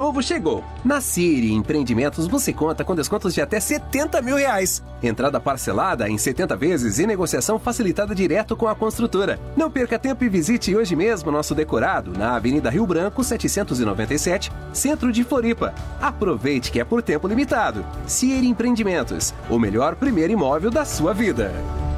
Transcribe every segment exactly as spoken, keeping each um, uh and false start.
novo chegou. Na Siri Empreendimentos você conta com descontos de até setenta mil reais. Entrada parcelada em setenta vezes e negociação facilitada direto com a construtora. Não perca tempo e visite hoje mesmo nosso decorado na Avenida Rio Branco setecentos e noventa e sete, Centro de Floripa. Aproveite que é por tempo limitado. Siri Empreendimentos, o melhor primeiro imóvel da sua vida.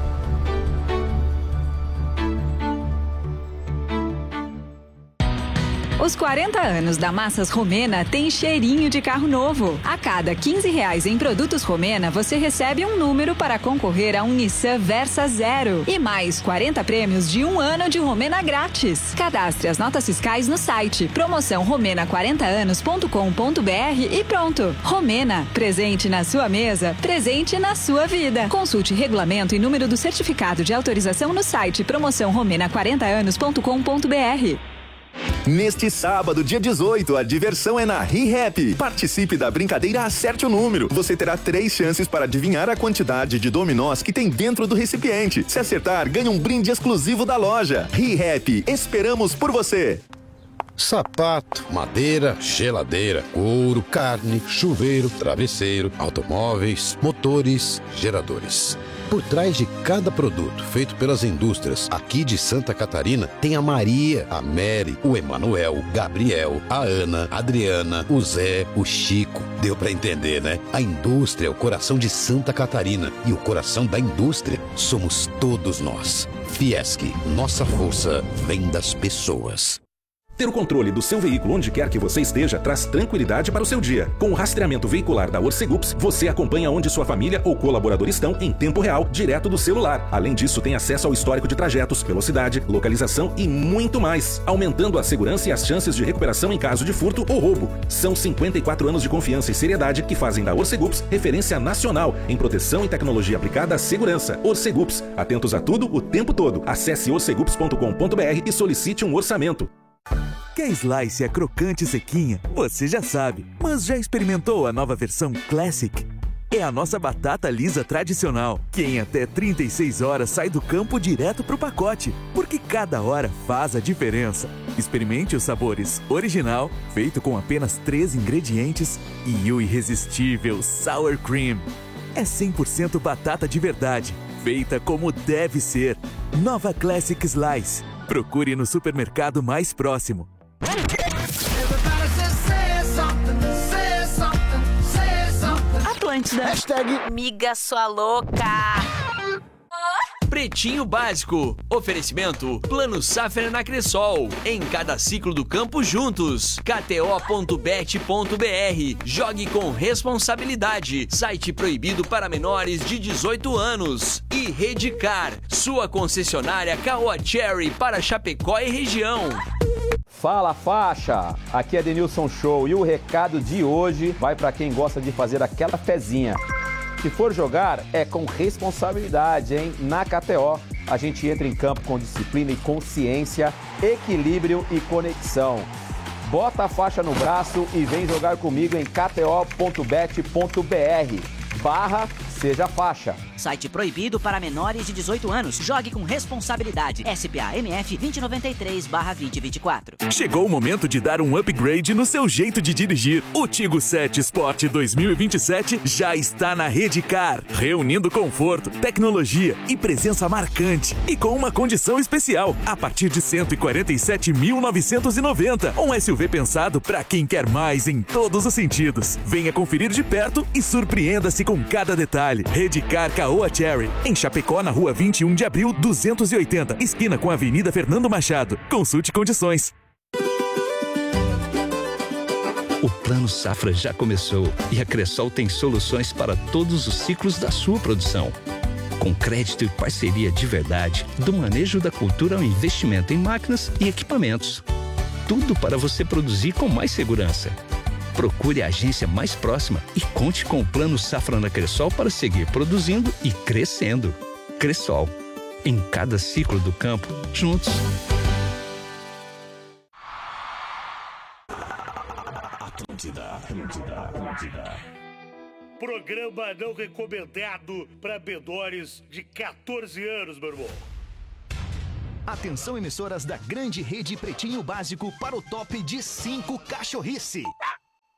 Os quarenta anos da Massas Romena tem cheirinho de carro novo. A cada quinze reais em produtos Romena, você recebe um número para concorrer a um Nissan Versa Zero. E mais quarenta prêmios de um ano de Romena grátis. Cadastre as notas fiscais no site promoção romena quarenta anos ponto com ponto br e pronto. Romena, presente na sua mesa, presente na sua vida. Consulte regulamento e número do certificado de autorização no site promoção romena quarenta anos ponto com ponto br. Neste sábado, dia dezoito, a diversão é na ReHap. Participe da brincadeira Acerte o Número. Você terá três chances para adivinhar a quantidade de dominós que tem dentro do recipiente. Se acertar, ganha um brinde exclusivo da loja. ReHap, esperamos por você. Sapato, madeira, geladeira, couro, carne, chuveiro, travesseiro, automóveis, motores, geradores. Por trás de cada produto feito pelas indústrias aqui de Santa Catarina, tem a Maria, a Mary, o Emanuel, o Gabriel, a Ana, a Adriana, o Zé, o Chico. Deu pra entender, né? A indústria é o coração de Santa Catarina e o coração da indústria somos todos nós. Fiesc, nossa força vem das pessoas. Ter o controle do seu veículo onde quer que você esteja traz tranquilidade para o seu dia. Com o rastreamento veicular da Orcegups, você acompanha onde sua família ou colaborador estão em tempo real, direto do celular. Além disso, tem acesso ao histórico de trajetos, velocidade, localização e muito mais, aumentando a segurança e as chances de recuperação em caso de furto ou roubo. São cinquenta e quatro anos de confiança e seriedade que fazem da Orcegups referência nacional em proteção e tecnologia aplicada à segurança. Orcegups, atentos a tudo o tempo todo. Acesse orcegups ponto com ponto br e solicite um orçamento. Quer slice a crocante sequinha? Você já sabe, mas já experimentou a nova versão Classic? É a nossa batata lisa tradicional, que em até trinta e seis horas sai do campo direto pro pacote, porque cada hora faz a diferença. Experimente os sabores original, feito com apenas três ingredientes, e o irresistível Sour Cream. É cem por cento batata de verdade, feita como deve ser. Nova Classic Slice. Procure no supermercado mais próximo. Atlântida. Hashtag Miga Sua Louca. Pretinho Básico. Oferecimento Plano Safra na Cressol. Em cada ciclo do campo juntos. K T O ponto bet ponto br. Jogue com responsabilidade. Site proibido para menores de dezoito anos. E Redcar, sua concessionária Caoa Cherry para Chapecó e região. Fala faixa, aqui é Denilson Show e o recado de hoje vai para quem gosta de fazer aquela fezinha. Se for jogar, é com responsabilidade, hein? Na K T O, a gente entra em campo com disciplina e consciência, equilíbrio e conexão. Bota a faixa no braço e vem jogar comigo em k t o ponto bet ponto br barra Seja Faixa. Site proibido para menores de dezoito anos. Jogue com responsabilidade. S P A M F vinte noventa e três barra vinte vinte e quatro. Chegou o momento de dar um upgrade no seu jeito de dirigir. O Tigo sete Sport dois mil e vinte e sete já está na Redcar, reunindo conforto, tecnologia e presença marcante. E com uma condição especial, a partir de cento e quarenta e sete mil novecentos e noventa. Um S U V pensado para quem quer mais em todos os sentidos. Venha conferir de perto e surpreenda-se com cada detalhe. Redcar Caoa Cherry, em Chapecó, na rua vinte e um de abril, duzentos e oitenta, esquina com a Avenida Fernando Machado. Consulte condições. O Plano Safra já começou e a Cressol tem soluções para todos os ciclos da sua produção. Com crédito e parceria de verdade, do manejo da cultura ao investimento em máquinas e equipamentos. Tudo para você produzir com mais segurança. Procure a agência mais próxima e conte com o Plano Safra na Cressol para seguir produzindo e crescendo. Cressol, em cada ciclo do campo, juntos. Atlântida, Atlântida, Atlântida. Programa não recomendado para menores de quatorze anos, meu irmão. Atenção, emissoras da grande rede Pretinho Básico, para o top de cinco cachorrice.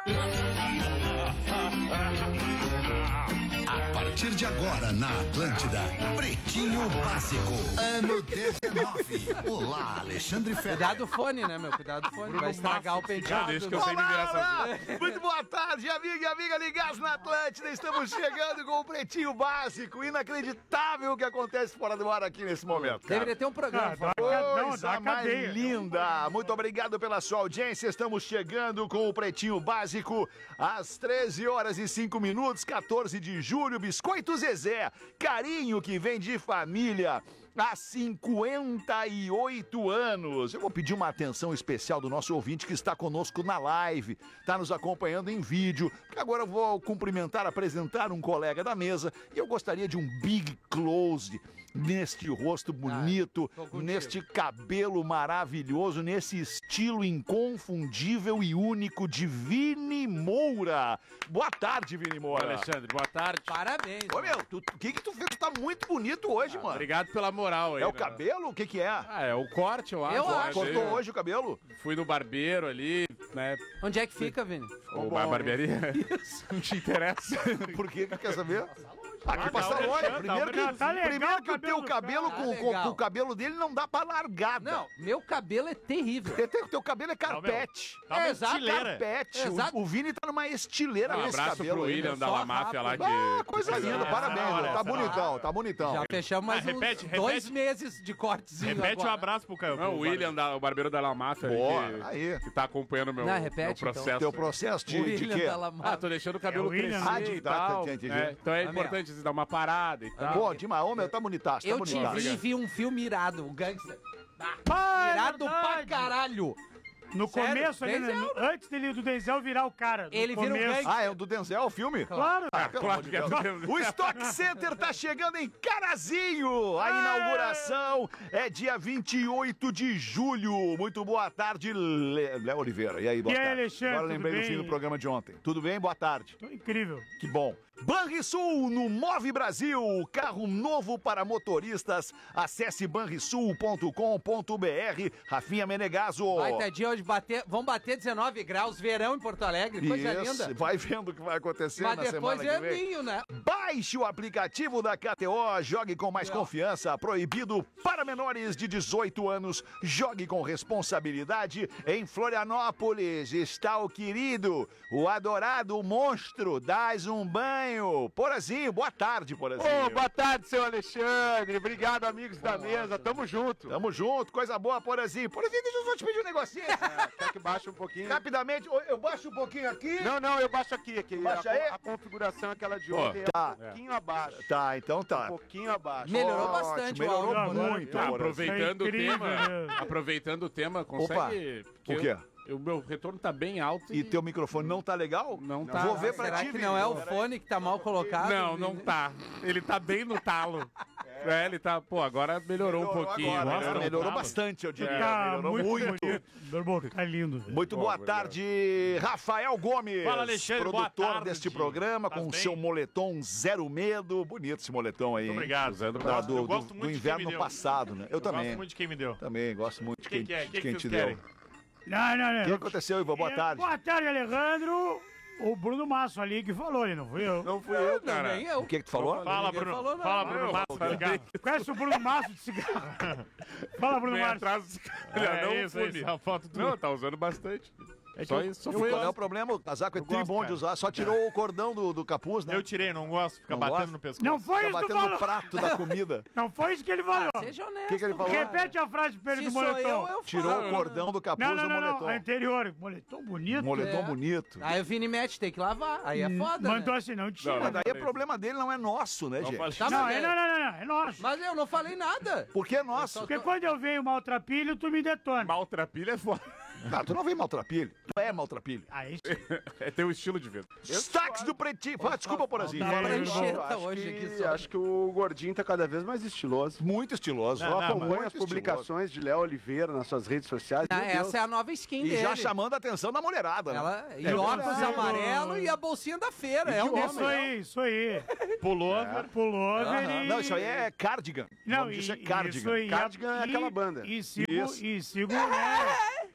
A partir de agora na Atlântida, Pretinho Básico, ano dezenove. Olá, Alexandre Ferreira. Cuidado do fone, né, meu? Cuidado do fone, vai estragar o penteado. Deixa que eu sei me virar sozinho. Muito boa tarde, amiga e amiga ligados na Atlântida. Estamos chegando com o Pretinho Básico. Inacreditável o que acontece fora do ar aqui nesse momento, cara. Deveria ter um programa. Cara, coisa mais linda. Muito obrigado pela sua audiência. Estamos chegando com o Pretinho Básico às treze horas e cinco minutos, quatorze de julho. Biscoito Zezé, carinho que vem de família há cinquenta e oito anos. Eu vou pedir uma atenção especial do nosso ouvinte que está conosco na live, está nos acompanhando em vídeo, porque agora eu vou cumprimentar, apresentar um colega da mesa e eu gostaria de um big close neste rosto bonito, ah, neste cabelo maravilhoso, nesse estilo inconfundível e único de Vini Moura. Boa tarde, Vini Moura. Alexandre, boa tarde. Parabéns. Ô, meu, o que que tu fez? Tu tá muito bonito hoje, ah, mano. Obrigado pela moral aí. É o né? cabelo? O que que é? Ah, é o corte, eu acho. Eu acho. Cortou eu... hoje o cabelo? Fui no barbeiro ali, né? Onde é que fica, Vini? Ou a barbearia? Isso. Não te interessa. Por que que quer saber? Aqui passa longe. Primeiro que, tá legal, primeiro que o teu cabelo, tá com, com, com o cabelo dele, não dá pra largada. Não, meu cabelo é terrível. O teu cabelo é carpete. Tá uma é, estileira. Carpete. Exato. O, o Vini tá numa estileira Um nesse abraço cabelo pro aí, William né? da La Máfia lá que... Ah, coisa linda, é, parabéns. hora, Tá bonitão, tá bonitão. Já fechamos mais Ah, repete, uns repete. dois meses de cortezinho Repete agora. um abraço pro Caio. Não, o William, da, o barbeiro da La Máfia Boa, ali, que, aí. que tá acompanhando o meu, Não, repete, meu processo. Teu processo de, O de William quê? da La Máfia. Ah, tô deixando o cabelo É o William, crescer né? e Tá, tá, tal. entendi. né? Então é Ah, importante dar uma parada e tal. Pô, demais. Ô, meu, tá bonitaço, tá Eu te bonitaço. vi e vi um filme irado, o Gangster. Ah, é Irado pra verdade. caralho. No Sério? começo, ali, né, Denzel, no- antes dele, do Denzel virar o cara. No Ele vira o começo. gangue. Ah, é o do Denzel, o filme? Claro. Ah, pelo claro amor de que é Deus. do Denzel. O Stock Center tá chegando em Carazinho. A inauguração é dia vinte e oito de julho. Muito boa tarde, Le- Léo Oliveira. E aí, boa E aí, tarde. Alexandre, Agora tudo lembrei do bem? fim do programa de ontem. Tudo bem? Boa tarde. Tô incrível. Que bom. Banrisul no Move Brasil, carro novo para motoristas. Acesse banrisul ponto com ponto br. Rafinha Menegaso. Vai ter dia hoje bater, vão bater dezenove graus, verão em Porto Alegre, coisa Isso, linda. vai vendo o que vai acontecer Mas na depois semana que é vem. vinho, né? Baixe o aplicativo da K T O, jogue com mais confiança. Proibido para menores de dezoito anos. Jogue com responsabilidade. Em Florianópolis está o querido, o adorado monstro. Dás um banho. Porazinho, boa tarde, Porazinho. Ô, boa tarde, seu Alexandre. Obrigado, amigos da mesa. Tamo junto. Tamo junto, coisa boa, Porazinho. Porazinho, deixa eu só te pedir um negocinho. Quer que baixe um pouquinho? Rapidamente, eu baixo um pouquinho aqui. Não, não, eu baixo aqui. aqui. Baixa a, aí. a configuração é aquela de Pô, ontem. tá. É um pouquinho abaixo. Tá, então tá. Um pouquinho abaixo. Melhorou Ótimo, bastante melhorou o áudio. muito. Tá, Porazinho. Aproveitando o incrível, tema, né? aproveitando o tema, consegue... porque o quê? eu- O meu retorno tá bem alto E teu microfone não tá legal? Não tá. Vou ver pra Será ti, que não é o Vini. fone que tá mal colocado? Não, não tá. Ele tá bem no talo. É, ele tá... Pô, agora melhorou, um pouquinho. Agora, melhorou, melhorou, melhorou um bastante, eu diria. Tá melhorou muito, muito. bonito. Meu irmão, tá lindo. velho. Muito boa tarde, Rafael Gomes. Fala, Alexandre, boa produtor tarde. deste programa, Tá com o bem? seu moletom Zero Medo. Bonito esse moletom aí. hein? Obrigado. Usando Da- pra- do, Eu do- gosto do muito de quem inverno me deu. passado, né? Eu, Eu também. gosto muito de quem me deu. Também gosto muito de Quem quem, que é? de Quem quem que te vocês deu. querem? Não, não, não. O que aconteceu, Ivan? Boa É, tarde. Boa tarde, Alejandro. O Bruno Masso ali que falou, ele não fui eu. Não fui eu, cara. Nem eu. O que que tu falou? Fala, Ninguém Bruno. falou nada. Fala, Bruno Não, Masso, eu de cigarro. Conhece o Bruno Masso de cigarro? Fala, Bruno Vem Masso. atrás dos caras. É não isso, fume. isso, a foto do- Não, tá usando bastante. É que Só eu- isso. Só eu- foi Qual é eu. o problema? O casaco é Eu tri gosto, bom de cara. usar. Só tirou o cordão do, do capuz, né? Eu tirei, não gosto. Fica Não batendo gosta? no pescoço. Não foi Fica isso que tu batendo no falou. prato da comida. Não foi isso que ele falou. Ah, seja honesto. O que que ele falou? Repete a frase pra ele Se do sou moletom. eu, eu Tirou falo. o cordão do capuz Não, não, do não, moletom. não. A anterior. Moletom bonito. Moletom É. bonito. Aí o Vini mete, tem que lavar. Aí é foda, Mandou né? assim, não tira. Mas daí é problema dele, não é nosso, né, gente? Tá, Não, mas é, não, não, não, não. É nosso. Mas eu não falei nada. Por que é nosso? Porque quando eu venho maltrapilho, tu me detona. Maltrapilha é foda. Ah, tu não vem maltrapilho. Tu é maltrapilho. Aí É teu estilo de vida. Destaques do Pretinho. Fala, desculpa, Porazinho. Tá, Fala aí, Bruno. irmão. Prancheta Acho hoje que, aqui só. acho que o Gordinho tá cada vez mais estiloso. Muito estiloso. Eu Não, acompanho muito as publicações de Léo Oliveira nas suas redes sociais. Ah, Meu Deus. essa é a nova skin E dele. já chamando a atenção da mulherada, né? Ela, e É óculos verdade. amarelo e a bolsinha da feira. É o Isso homem. aí, isso aí. Pullover, pullover Aham. e... Não, isso aí é cardigan. O Não, nome e, disso é isso cardigan. aí. Cardigan é e- aquela banda. E sigo, Isso. e sigo, né?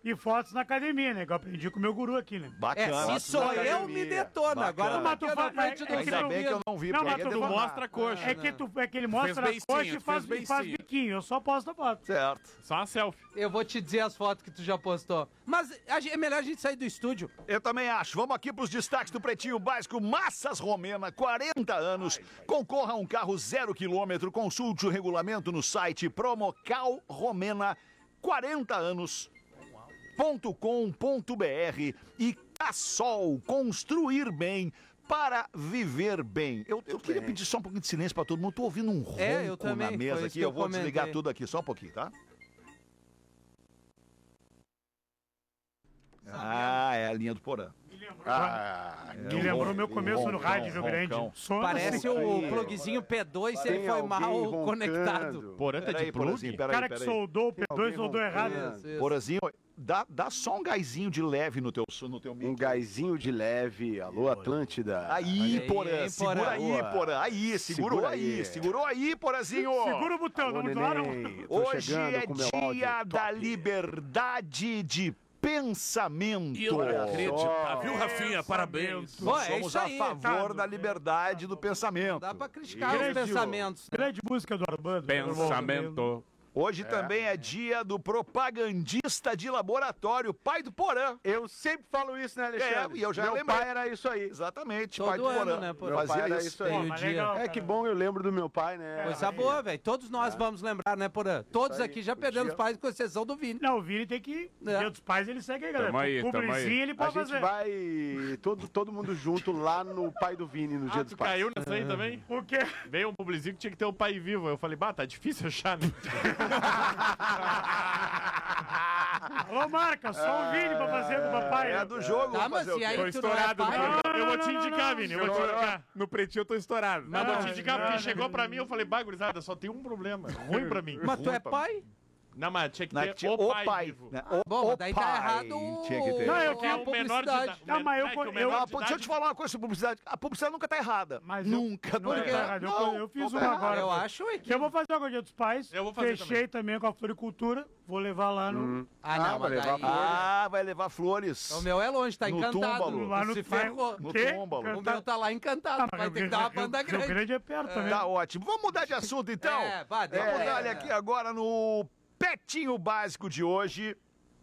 e fotos na academia, né? Que eu aprendi com o meu guru aqui, né? Bacana. É, se sou eu, me detona. Agora Não, mas tu tá faz- na frente é- do é que Ainda tu- bem que eu não vi, Não, porque mas ia tu detonar. mostra a coxa. É que, tu, é que ele mostra a beicinho, coxa e tu faz, fez e faz beicinho. biquinho. Eu só posto a foto. Certo. Só uma selfie. Eu vou te dizer as fotos que tu já postou. Mas a gente- é melhor a gente sair do estúdio. Eu também acho. Vamos aqui para os destaques do Pretinho Básico. Massas Romena, quarenta anos. Concorra a um carro zero quilômetro. Consulte o regulamento no site Promocal Romena, quarenta anos ponto com ponto br e Cassol, construir bem para viver bem. Eu, eu queria pedir só um pouquinho de silêncio para todo mundo. Tô ouvindo um ronco É, eu também, na foi mesa isso aqui. que eu Eu vou desligar comentei. tudo aqui, só um pouquinho, tá? Ah, é a linha do Porã. Ah, Me lembrou meu começo no rádio Rio Grande. Sono Parece assim. o plugzinho P dois se ele foi mal conectado. Poranta Peraí, de Porazinho, plug? peraí, O cara que peraí. soldou o P dois soldou errado. Isso, isso. Porazinho, dá, dá só um gásinho de leve no teu, no teu mic. Um gásinho de leve. Alô, Atlântida. Aí, Aí, Porã, hein, segura Porã? aí, Boa. Porã. Aí, segurou Segura aí, aí. segurou aí, Porazinho. Segura o botão, Alô, não muito lá não. neném. Tô Hoje chegando é com meu dia áudio da top. liberdade de pensamento. E eu não Olha acredito, só. tá, viu, Rafinha? Parabéns. Pô, é Somos isso aí. a favor tá. da liberdade do pensamento. Dá pra criticar os Grande- pensamentos. Grande música do Armando. Pensamento. Hoje também é dia do propagandista de laboratório, pai do Porã. Eu sempre falo isso, né, Alexandre? É, e eu já Meu lembrei. pai era isso aí. Exatamente, Todo pai do ano, Porã. né, Porã? Meu pai Fazia era isso. isso aí. Pô, Tem o mas dia. legal, É cara. que bom, eu lembro do meu pai, né? Coisa boa, velho. Todos nós vamos lembrar, né, Porã? Todos Isso aí. aqui já O perdemos dia- pais, com exceção do Vini. Não, o Vini tem que... É. Dia dos pais ele segue aí, galera. Tamo aí, tamo Publizinho aí. ele A pode gente fazer. vai todo, todo mundo junto lá no pai do Vini, no dia Ah, dos tu pais. caiu nessa aí também? O quê? Veio um publizinho que tinha que ter um pai vivo. Eu falei, bah, tá difícil achar, né? Alô, marca, só o Vini pra fazer com o papai. É do jogo. Tá, vamos mas fazer o se quê? aí Tô tu não é estourado. pai... no- Não, eu vou não, te não, indicar, não, Vini. Eu vou te senhor. indicar. No pretinho eu tô estourado. Mas vou Não, te indicar não, porque não. chegou pra mim eu falei, bah, gurizada, só tem um problema. Ruim pra mim. Mas tu é pai? Não, mas tinha que Não, ter tinha o pai, vivo. né? O, Bom, o mas daí tá pai errado o- tinha que ter. Não, eu a quero o menor de publicidade. idade. Não, mas eu- É que o eu- menor Ah, de pô, deixa eu idade- te falar uma coisa sobre publicidade. A publicidade nunca tá errada. Mas eu- nunca, Não, nunca. é errado. Eu, Não, eu fiz não tá uma errado. agora. Eu pô. acho é que... Eu vou fazer agora o Dia dos Pais. Eu vou fazer Fechei também. com a floricultura. Vou levar lá no... Ah, Ah, não, vai mas levar daí... Ah, vai levar flores. O meu é longe, tá No encantado. túmbalo. Lá no Se vai- ferrou. No Quê? túmbalo. O meu tá lá encantado, Ah, mas vai Rio ter que dar uma Grande- banda Rio grande. Grande é perto também. Tá ótimo. Vamos mudar de assunto, então? É, vai, deu Vamos pra- dar é. aqui agora no Petinho Básico de hoje.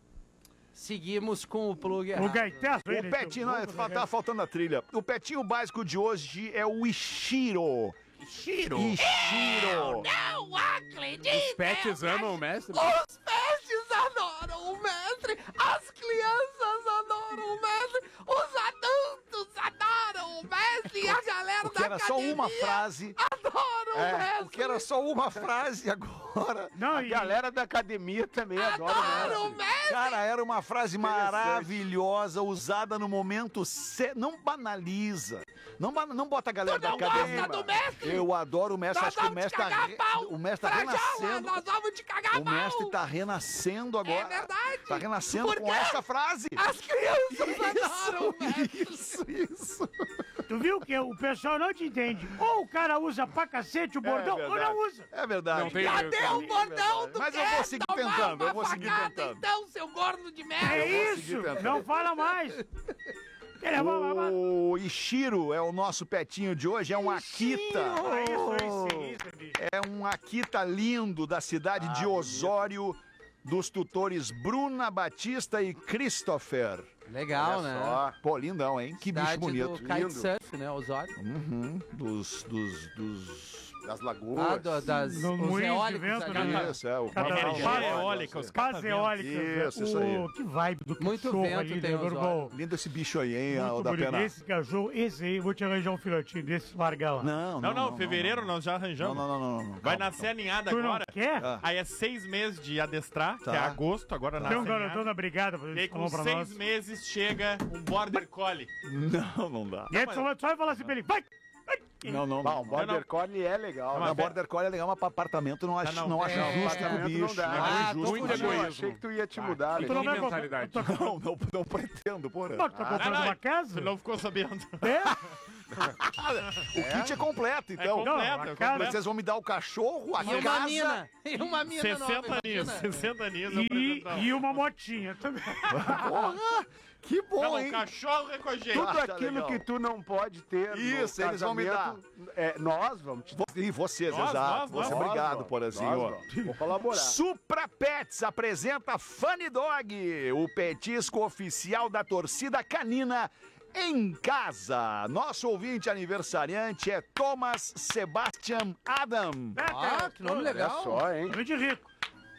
Seguimos com o plug errado. O Gaiteso, O ele... Petinho, não, Vou tá, fazer- tá faltando a trilha. O Petinho Básico de hoje é o Ishiro. Ishiro. Ishiro. Não acredito! Os pets amam o mestre? Os peixes adoram o mestre, as crianças adoram o mestre, os adultos adoram o mestre e a galera O que da era só uma academia frase. adora o É, mestre. o que era só uma frase agora. Não, A e... galera da academia também adora Adora o o mestre. mestre. Cara, era uma frase maravilhosa, usada no momento certo. Não banaliza. Não, ba- não bota a galera Tu da não academia. gosta do mestre? Eu adoro o mestre. Nós Acho que o vamos te mestre tá, cagar re- pau. o mestre tá Frajola, renascendo. nós vamos te cagar O pau. mestre tá renascendo agora. É verdade. Tá renascendo Por com quê? essa frase. As crianças adoram o mestre. Isso, isso. Tu viu que o pessoal não te entende. Ou o cara usa pra cacete o bordão, ou verdade. não usa. É verdade. Não tem- Cadê o bordão do Mas eu vou seguir tentando, eu vou seguir tentando. Então, seu gordo de merda. É vou isso, seguir tentando. não fala mais. Ele é uma- uma- O Ishiro é o nosso petinho de hoje, é um Akita. Ah, isso, isso, isso, bicho. É um Akita lindo da cidade Ah, de Osório, dos tutores Bruna Batista e Christopher. Legal, Olha né? só. Pô, lindão, hein? Que bicho Cidade bonito. do kitesurf, né? Osório. Uhum. Dos, dos, dos... Das lagoas. Ah, do, das, No os moinho de eólicos vento, ali. né? Isso, é o Cada- Energia Paz- eólica, os Paz cataventos. eólica. Isso, isso aí. O- Que vibe do Muito cachorro vento ali, tem né, Osório. Borbão? Lindo esse bicho aí, hein? o Muito da bonito. pena. Esse cachorro, esse aí, vou te arranjar um filhotinho desse, largar lá. Não, Não, não, fevereiro nós já Não, arranjamos. não, não, não. não. Vai Calma, nascer a ninhada Tu não agora. quer? Ah. Aí é seis meses de adestrar, Tá. que é agosto, agora nasce Tem um a ninhada. garotão da brigada pra E aí gente com falar pra seis nós. meses chega um border collie. Não, não dá. E aí tu só vai- só vai falar assim pra ele, vai! Não, não, Bom, não. o Border Collie é legal. Não, né? mas Border Collie é legal, mas pra apartamento não acho, Ah, não. não acho É, justo com o apartamento bicho. não dá. Não Ah, é tô justo com com o Eu egoísmo. bicho. achei que tu ia te mudar. Tu não vai comprar. mentalidade. Tu tá Não, não, não pretendo, porra. Não, tu tá comprando Ah, não, uma casa? Tu não ficou sabendo. É? O kit é completo, então. É completo, Não, é completo. Vocês vão me dar o cachorro, a E uma casa... mina. E uma mina sessenta nova, aninhos, imagina. sessenta aninhos. E, e uma motinha também. Porra, que bom, Não, hein? o cachorro é com a gente. Tudo Ah, tá aquilo legal. que tu não pode ter Isso, no eles vão me dar. casamento, é, nós vamos te dar. E vocês, Nós, exato. nós, Você, nós. obrigado, Nós, Porazinho. nós, nós. Vou colaborar. Supra Pets apresenta Funny Dog, o petisco oficial da torcida canina em casa. Nosso ouvinte aniversariante é Thomas Sebastian Adam. Ah, que nome legal. Olha só, hein? Nome de rico.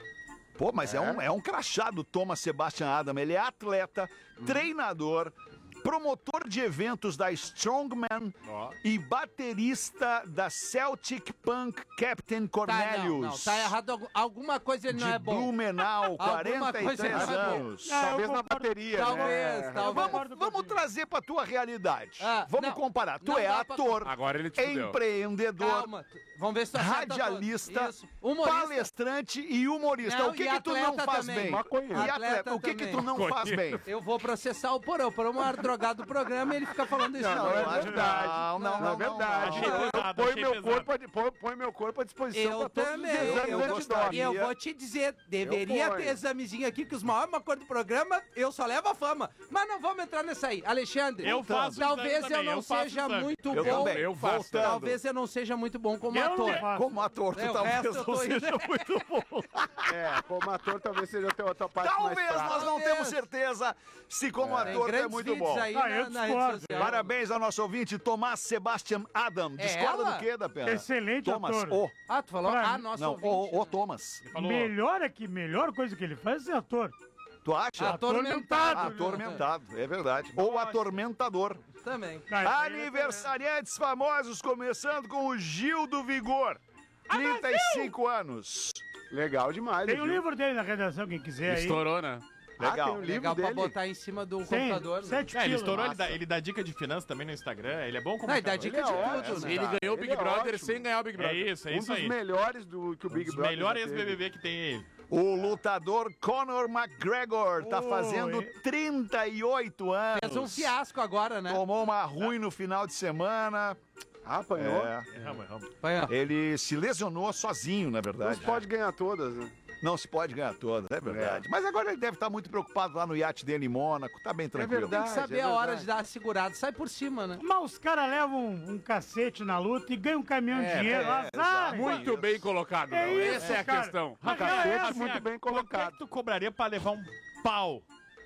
Pô, mas é, um, é um crachá do Thomas Sebastian Adam. Ele é atleta, treinador, promotor de eventos da Strongman Ó. e baterista da Celtic Punk Captain Tá, Cornelius. não, não, tá errado. Algu- Alguma coisa ele De não é bom. Blumenau, Alguma quarenta e coisa três não é bom. anos. Ah, Talvez eu na concordo. bateria, Talvez, né? talvez. Vamos, vamos trazer pra tua realidade. Ah, vamos não, comparar. Tu não é dá pra- ator, Agora ele te fudeu. empreendedor, Calma. tu- Vamos ver se tu acerta radialista, todo. Isso. Humorista. palestrante e humorista. Não, o que e que tu não atleta faz também. bem? Maconheiro. E Atleta atleta, o que que tu também. não faz bem? Eu vou processar o Porão. O Porão é o maior drogado do programa e ele fica falando isso. Não, Não, não é eu acho- verdade. não, não, Não, não, é verdade. Achei Eu pesado, põe achei meu pesado. corpo à- põe- põe meu corpo à disposição Eu pra todos também. os exames Eu, eu antidoping. gostaria. eu vou te dizer, deveria ponho. ter examezinho aqui, que os maiores maconheiros do programa, eu só levo a fama. Mas não vamos entrar nessa aí. Alexandre, Eu faço talvez exame eu também, não eu faço seja exame. muito Eu bom. também. Eu faço. Voltando. Talvez eu não seja muito bom como Eu não ator. faço. Como ator, tu É, o talvez resto eu não tô seja indo- muito bom. É, como ator talvez seja a tua, a tua parte Talvez mais fraca. nós não Talvez. temos certeza se como Tem ator tu é grandes muito vídeos bom. aí Ah, na, eu na rede discordo. social. Parabéns ao nosso ouvinte, Tomás Sebastian Adam. É Discorda ela? do quê, da pena? Excelente Thomas, ator. o. Ah, tu falou? Pra Ah, mim- nosso Não, ouvinte. o, o Thomas. Falou. Melhor aqui, melhor coisa que ele faz é ser ator. Tu acha? Atormentado. Atormentado, é verdade. Ou atormentador. Também. Ah, isso aí Aniversariantes famosos, começando com o Gil do Vigor. trinta e cinco anos. Legal demais. Tem o Gil. livro dele na redação, quem quiser aí. Estourou, né? Ah, Legal. tem um livro Legal pra dele. botar em cima do Tem, computador. Né? sete É, ele pila. estourou, ele dá, ele dá dica de finanças também no Instagram. Ele é bom como Não, e dá dica de tudo, né? Ele ganhou o Big Ele é Brother ótimo. sem ganhar o Big Brother. É isso, é Um isso dos aí. melhores do que o Big Os Brother. melhores já ex-B B teve. B que tem ele. O lutador Conor McGregor tá Oi. fazendo trinta e oito anos. Fez um fiasco agora, né? Tomou uma ruim no final de semana. Ah, apanhou? É. Erramos, erramos. Vai, ó. Ele se lesionou sozinho, na Não verdade. se pode ganhar todas, né? Não se pode ganhar todas, é verdade. Mas agora ele deve estar muito preocupado lá no iate dele em Mônaco. Tá bem tranquilo. Tem que verdade, saber é a hora verdade. de dar a segurada. Sai por cima, né? Mas os caras levam um, um cacete na luta e ganham um caminhão de dinheiro. é, Azar! Muito bem colocado, É Léo. isso, Essa é a cara. questão. Mas Cacete é muito Assim, bem Quanto é colocado. que tu cobraria pra levar um pau?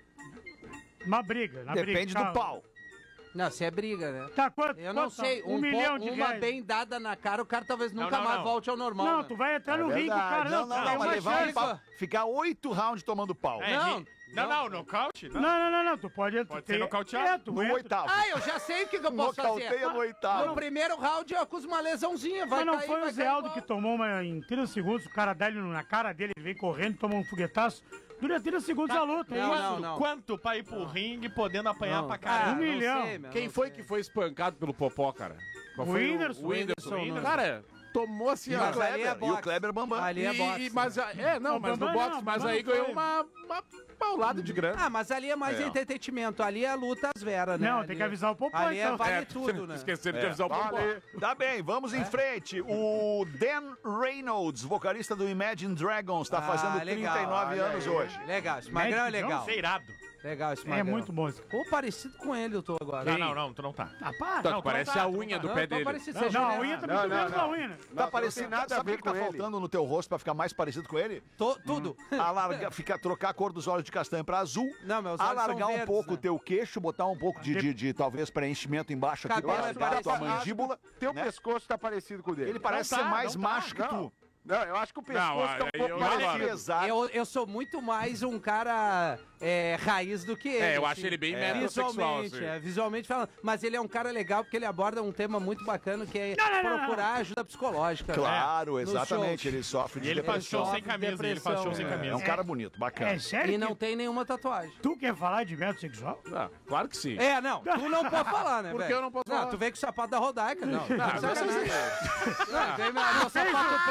Uma briga. Na Depende briga, do calma. pau. Não, se é briga, né? Tá, quanto? Eu não quanto? sei. Um, Um milhão po- de uma reais. bem dada na cara, o cara talvez Não, nunca não, mais não. volte ao normal. Não, né? tu vai entrar É no ringue com o cara. Não, não, tem não. uma Mas levar um chance. pau. Ficar oito rounds tomando pau. É, Não, ri- não, não, nocaute? Não, não, não, não. Tu pode entrar. Pode ser nocauteado. É, tu No entra. oitavo. Ah, eu já sei o que, que eu posso fazer. Nocauteia no oitavo. No primeiro round eu acuso uma lesãozinha. Vai Mas não cair, foi vai o Zé cair Aldo igual. que tomou uma em trinta segundos, o cara dá ele na cara dele, ele vem correndo, toma um foguetaço. Dura trinta segundos a luta. Não, é isso. não, não. Quanto pra ir pro ringue podendo apanhar Não. pra Ah, caralho? Um não milhão. sei, meu, Quem não foi sei. que foi espancado pelo Popó, cara? Qual O foi Whindersson. O Whindersson. Whindersson, Cara, tomou assim... E a- o Mas ali é Kleber, e o boxe. Kleber Bambam. Ali é E- boxe. e- mas, a- é, não, Não, mas no Bambam boxe, não, mas Bambam aí não ganhou foi. uma, uma paulada de grana. Ah, mas ali é mais É. entretenimento. Ali é luta às veras, né? Não, Ali tem que é- avisar o Popó, Ali é então. vale É, tudo, né? Esqueceram de É. avisar o Popó. Tá bem, vamos em frente. O Dan Reynolds, vocalista do Imagine Dragons, tá Ah, fazendo legal. trinta e nove Olha anos aí. hoje. Legal, esse magrão é legal. Isso é irado. Legal esse É magrão. muito bom esse cara. Pô, parecido com ele eu tô agora. Não, não, não, tu não tá. Ah, para. Tá, Não, tu parece tá, a tá, unha tá. do Não, pé tô dele. parecido Não, ser não, a generoso. unha tá Não, muito não, menos não. da unha, né? Tá Não, parecendo não tem nada Sabe a ver o que tá com ele. faltando no teu rosto pra ficar mais parecido com ele? Tô- tudo. Alargar, ficar, trocar a cor dos olhos de castanho pra azul. Não, meus olhos alargar são um verdes, pouco o né? teu queixo, botar um pouco de, de, de, talvez preenchimento embaixo aqui Cabelo pra é dar a tua parecido. mandíbula. Teu né? pescoço tá parecido com o dele. Ele parece Não ser tá, mais não tá, macho que não. tu. Não, eu acho que o pescoço Não, tá um aí pouco eu- mais agora- parecido. Exato. Eu, eu sou muito mais um cara é, raiz do que ele. É, eu assim. acho ele bem É. metrosexual, Visualmente, assim. é, visualmente falando. Mas ele é um cara legal porque ele aborda um tema muito bacana que é Não, não, não, procurar ajuda psicológica. Claro, né? exatamente. Nos Ele sofre E de ele faz show depressão. sem camisa, ele faz show sem É, camisa. é um cara bonito, bacana. É sério E não que tem nenhuma tatuagem. tu quer falar de método sexual? Ah, claro que sim. É, não, tu não pode falar, né, Por que velho? eu não posso Não, falar? tu veio com o sapato da Rodaica, não. Não, Não, mas- sacanagem. Não, vem meu meu sapato preto, para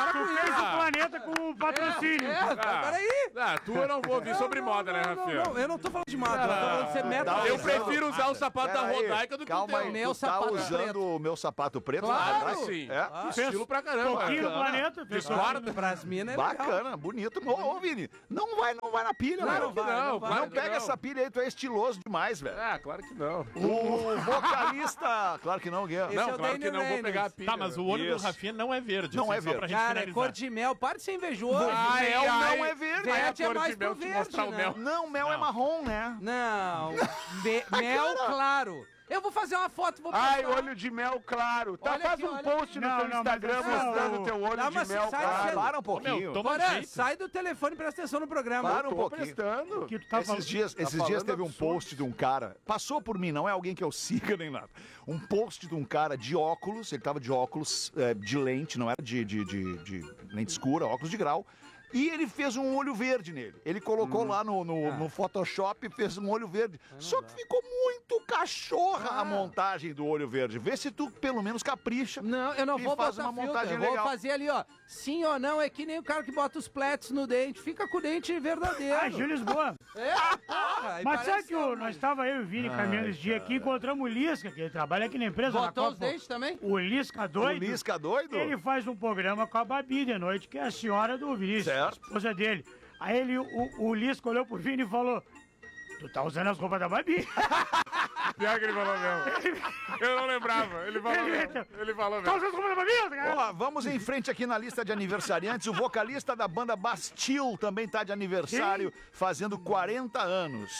para com Tu fez isso. o planeta com o patrocínio. É, é, Ah. peraí. Ah, tu eu não vou ouvir sobre moda, né, Não, Rafinha? não, eu não tô falando de moda, eu tô falando de ser meta. Eu prefiro usar o sapato da Pera aí, Rodaica do que o calma teu. aí, Meu tu tá sapato usando preto. o meu sapato preto? Claro. Ah, sim. É? Ah, estilo pra caramba. Pouquinho no Bacana. planeta. fez Discorda. Pras minas é legal. Bacana, bonito. Ô, ô, Vini, não vai, não vai na pilha, Não, velho. não vai, não, não vai. Não claro que pega não. essa pilha aí, tu é estiloso demais, velho. Ah, claro que não. O vocalista... Claro que não, Guia. Esse Não, é o claro Danny que não vou Reynolds. pegar a pilha. Tá, mas o olho Isso. do Rafinha não é verde. Não assim, é só verde. pra gente Cara, é finalizar. cor de mel. Para de ser invejoso. Ah, Ai, mel ai, não é verde. vai a Verde é cor de mais mel pro te verde, mostrar o né? mel. Não, mel é marrom, né? Não. Me- mel claro. Eu vou fazer uma foto, vou Ai, postar. olho de mel claro. Tá, Olha faz aqui, um olha post no Não, teu não, Instagram mas assim, mostrando o- o teu olho Não, de mas mel sai claro. cedo. Para um pouquinho. Meu, toma Porã, jeito. sai do telefone e presta atenção no programa. Para um Tô pouquinho. prestando. Que tu tá falando. Esses dias, Tá esses dias falando teve um absurdo. post de um cara, passou por mim, não é alguém que eu siga nem nada. Um post de um cara de óculos, ele tava de óculos é, de lente, não era de, de, de, de lente escura, óculos de grau. E ele fez um olho verde nele. Ele colocou lá no, no, no Photoshop e fez um olho verde. Só que ficou muito cachorra a montagem do olho verde. Vê se tu pelo menos capricha. Não, eu não e vou faz botar uma filtro, montagem eu vou legal. fazer ali, ó. Sim ou não, é que nem o cara que bota os pletos no dente. Fica com o dente verdadeiro. Ah, Gil Lisboa. É, porra. aí Mas sabe parece que o- nós estava eu e o Vini caminhando esse dia aqui, encontramos o Lisca, que ele trabalha aqui na empresa. na Botou qual, os pô, dentes também? O Lisca doido. O Lisca doido? Ele faz um programa com a Babi de noite, que é a senhora do Vinícius, Certo. a esposa dele. Aí ele, o, o Lisca olhou pro Vini e falou: tu tá usando as roupas da Babi? Pior que ele falou mesmo. Eu não lembrava. Ele falou mesmo. Ele falou Tá mesmo. usando as roupas da Babi, cara? Ó, vamos em frente aqui na lista de aniversariantes. O vocalista da banda Bastille também tá de aniversário, fazendo quarenta anos.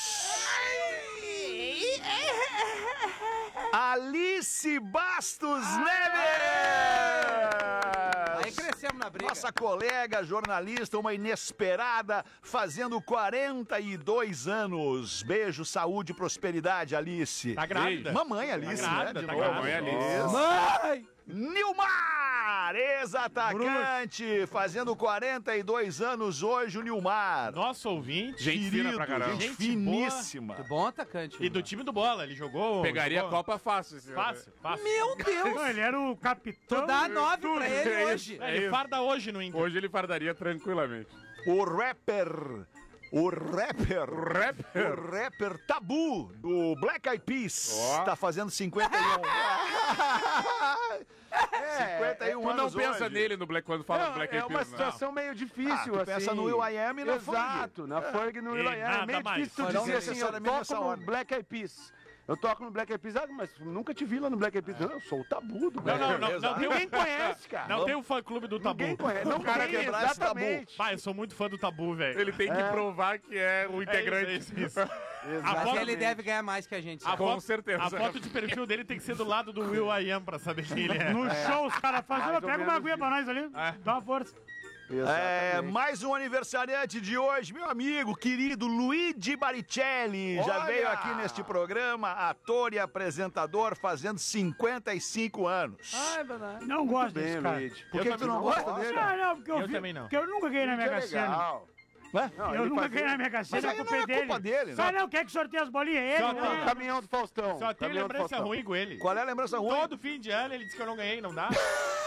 Alice Bastos Neves! Aí crescemos na briga. Nossa colega jornalista, uma inesperada, fazendo quarenta e dois anos. Beijo, saúde e prosperidade, Alice. Tá grávida. Mamãe Alice, Tá grávida, né? De tá novo. grávida. Mamãe Alice. Mãe! Nilmar, ex-atacante, fazendo quarenta e dois anos hoje, o Nilmar. Nosso ouvinte. Gente fina pra caramba. gente, Gente finíssima. Que bom atacante. E do time do Bola, ele jogou. Pegaria a jogou- Copa fácil. esse- Fácil, fácil. Meu Deus! Não, ele era o capitão. Tu dá nove tudo. pra ele É hoje. isso. É, ele farda hoje no Inter. Hoje ele fardaria tranquilamente. O rapper, o rapper, o rapper, o rapper Tabu, do Black Eyed Peas, Ó. tá fazendo cinquenta e um. É, cinquenta e um Tu não anos pensa hoje. nele no Black quando fala Não, do Black é Eyed uma Peas, não. situação meio difícil, Ah, tu assim. pensa no Will I Am e na Ferg. Exato, na Ferg e no Will E I Am. É nada meio mais. difícil tu Mas não dizer assim, eu necessariamente nessa toco no ordem. Black Eyed Peas. Eu toco no Black Eyed Peas, ah, mas nunca te vi lá no Black Eyed Peas. Não, eu sou o Tabu do Não, Black não, Eyed não, Peas. não, tem um- Ninguém conhece, cara. Não tem o fã clube do Tabu. Ninguém conhece. Não O cara tem, quebrar esse tabu. exatamente. Pai, eu sou muito fã do Tabu, velho. Ele tem que É. provar que é o integrante. É isso, é isso, isso. A Mas foto, ele deve ganhar mais que a gente. a sabe? Com foto- certeza. A foto de perfil dele tem que ser do lado do Will I Am pra saber quem ele é. No show, os caras fazem. Mais "Ô, ou Pega uma menos aguinha pra nós ali. Dá uma força. É, Exatamente. mais um aniversariante de hoje, meu amigo querido Luigi Baricelli. Já Olha! veio aqui neste programa, ator e apresentador, fazendo cinquenta e cinco anos. Ah, é verdade. Não gosto Bem, desse cara. Luigi. Por que, que tu não gosta dele? Não, não, porque eu, Eu vi- também não. porque eu nunca ganhei na Luigi é Mega Sena. legal. Ué? Não, Eu ele nunca fazia- ganhei na Mega Sena, Mas a aí culpa não é é dele. culpa dele, né? Ah, não, quer que sorteie as bolinhas? Ele, Só né? tem- O caminhão do Faustão. Só tem Caminhão do lembrança Faustão. ruim com ele. Qual é a lembrança ruim? Todo fim de ano ele disse que eu não ganhei, não dá?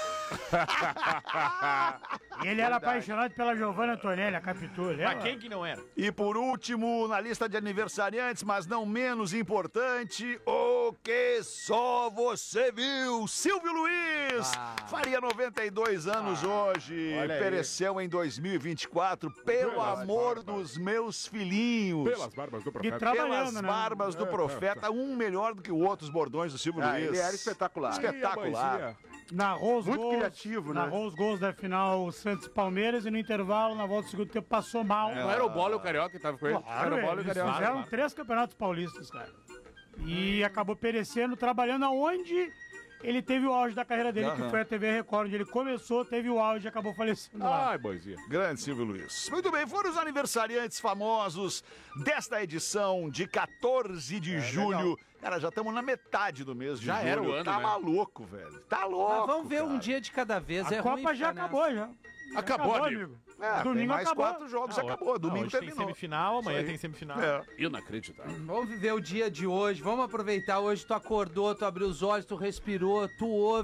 E ele era apaixonado pela Giovanna Antonelli, a Capitu. lembra? Mas quem que não era? E por último, na lista de aniversariantes, mas não menos importante, o que só você viu, Silvio Luiz, faria noventa e dois anos hoje, olha aí. pereceu em dois mil e vinte e quatro, pelo Pelas amor barbas. dos meus filhinhos. Pelas barbas do E profeta. trabalhando, Pelas né? barbas do É, profeta, um melhor do que o outro, os bordões do Silvio Ah, Luiz. ele era espetacular. Espetacular. Narrou os Muito gols. criativo, né? Narrou os gols da final Santos e Palmeiras e no intervalo, na volta do segundo tempo, passou mal. Não era o Bola e o Carioca que tava com ele? Claro, era o Bola e o eles Carioca. fizeram três campeonatos paulistas, cara. E acabou perecendo, trabalhando aonde ele teve o auge da carreira dele, Aham. que foi a T V Record, onde ele começou, teve o auge e acabou falecendo lá. Ai, boizinha. Grande Silvio Luiz. Muito bem, foram os aniversariantes famosos desta edição de quatorze de julho. legal. Cara, já estamos na metade do mês de Já julho. era o ano, Tá né? maluco, velho. Tá louco. Mas vamos ver cara. um dia de cada vez. A é Copa ruim já ficar acabou, nessa. já. Já Acabou, amigo. É, tem Domingo mais acabou. quatro jogos, Ah, acabou. Domingo hoje tem terminou. semifinal, amanhã Isso aí. tem semifinal. É. Inacreditável. Vamos viver o dia de hoje, vamos aproveitar. Hoje tu acordou, tu abriu os olhos, tu respirou, tu ouve,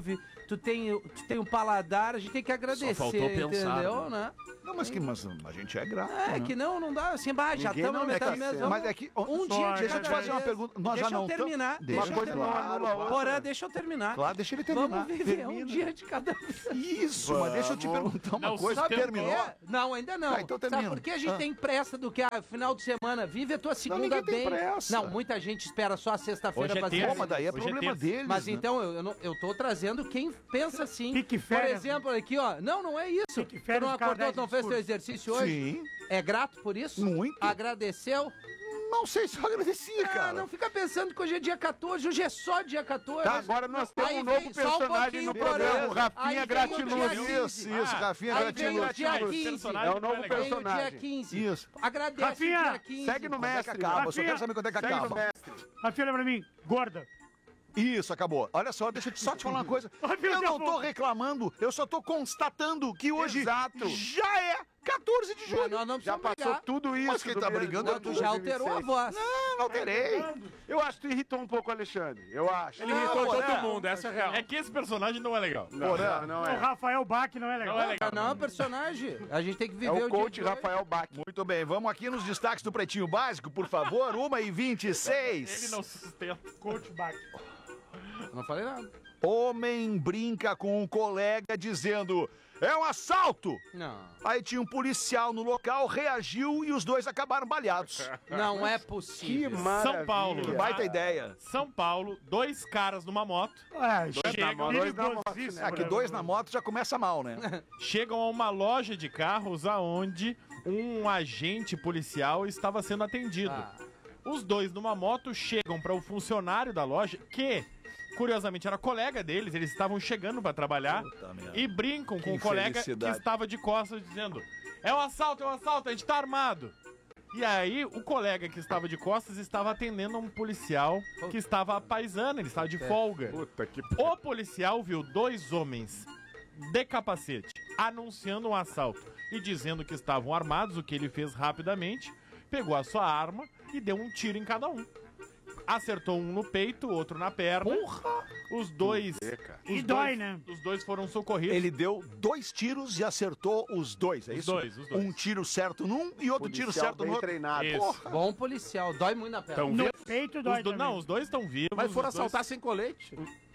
tu tem, tu tem um paladar, a gente tem que agradecer, faltou pensar, entendeu, né? né? Não, mas, que, mas a gente é grato. É, né? que não, não dá assim, bah, já Ninguém estamos não na metade merece. mesmo. Mas é que- um só, dia de deixa eu te cada fazer uma vez. pergunta. Nós deixa já não eu terminar. tam- Deixa Deixa eu eu terminar. terminar. Porã, deixa eu terminar. Claro, deixa ele terminar. Vamos viver Termina. um dia de cada vez. Isso, mas deixa eu te perguntar uma Não, coisa. sabe por Terminou? quê? Não, ainda não. Ah, então Sabe termina. por que a gente Ah. tem pressa do que a final de semana? Vive a tua segunda ninguém tem bem. pressa. Não, muita gente espera só a sexta-feira Hoje é pra terça. dizer- Pô, mas daí é Hoje problema terça. deles, Mas né? então, eu, eu, não- eu tô trazendo quem pensa assim. Pique Por férias. exemplo, aqui, ó. Não, não é isso. Tu férias não do cara acordou, dez tu não fez teu discursos. exercício hoje? Sim. É grato por isso? Muito. Agradeceu? Não sei se eu agradecia, Ah, cara. não fica pensando que hoje é dia quatorze, hoje é só dia quatorze. Tá, agora nós temos Aí um novo vem só um personagem no pouquinho, programa, Porã. o Rafinha Aí vem o Gratiluz. dia Isso, quinze. isso, Rafinha Aí vem o Gratiluz. dia quinze. É o novo Vem o personagem. dia quinze. Isso. Agradece Rafinha, o dia quinze. Segue no Quando é que mestre. acaba? Eu só Rafinha, quero saber quando é que Segue no acaba. mestre. Rafinha, olha pra mim. Gorda. Isso, acabou. Olha só, deixa eu te- só te falar uma coisa. Rafinha, Eu não já tô vou. reclamando, eu só tô constatando que hoje Exato. já é quatorze de julho. Nós não Já precisamos passou brigar. tudo isso. Mas quem do tá mês- brigando do é ano Tu tu. já alterou a voz. Não, não terei. Eu acho que tu irritou um pouco o Alexandre. Eu acho. Ele Não, irritou Porã. todo mundo, essa é a real. É que esse personagem não é legal. Não, não, não O é. Rafael Bach não é legal. Não é legal. Não é um personagem. A gente tem que É viver o o dia coach de hoje. Rafael Bach. Muito bem, vamos aqui nos destaques do Pretinho Básico, por favor. uma e vinte e seis. Ele não sustenta. Coach Bach. Não falei nada. Homem brinca com um colega dizendo: é um assalto! Não. Aí tinha um policial no local, reagiu e os dois acabaram baleados. Não é possível. São Paulo. Que baita ideia. São Paulo, dois caras numa moto. É, Dois chega na moto, dois na moto, perigosíssimo, Aqui né? dois na moto já começa mal, né? Chegam a uma loja de carros aonde um agente policial estava sendo atendido. Ah. Os dois numa moto chegam para o funcionário da loja, que curiosamente era colega deles, eles estavam chegando para trabalhar Puta merda. e brincam com Que o colega que infelicidade. estava de costas dizendo: é um assalto, é um assalto, a gente tá armado. E aí, o colega que estava de costas estava atendendo a um policial que estava à paisana, ele estava de folga. Puta que O policial viu dois homens de capacete anunciando um assalto e dizendo que estavam armados, o que ele fez rapidamente, pegou a sua arma e deu um tiro em cada um. Acertou um no peito, outro na perna. Porra! Os dois. Os E dois, dói, né? Os dois foram socorridos. Ele deu dois tiros e acertou os dois, é Os isso? dois, os dois. Um tiro certo num e outro tiro Policial certo bem no outro. treinado. Isso. Porra. Bom policial. Dói muito na perna. Tão No vivos? peito Os dói do- também. não, os dois estão vivos. Mas foram os dois- assaltar sem colete.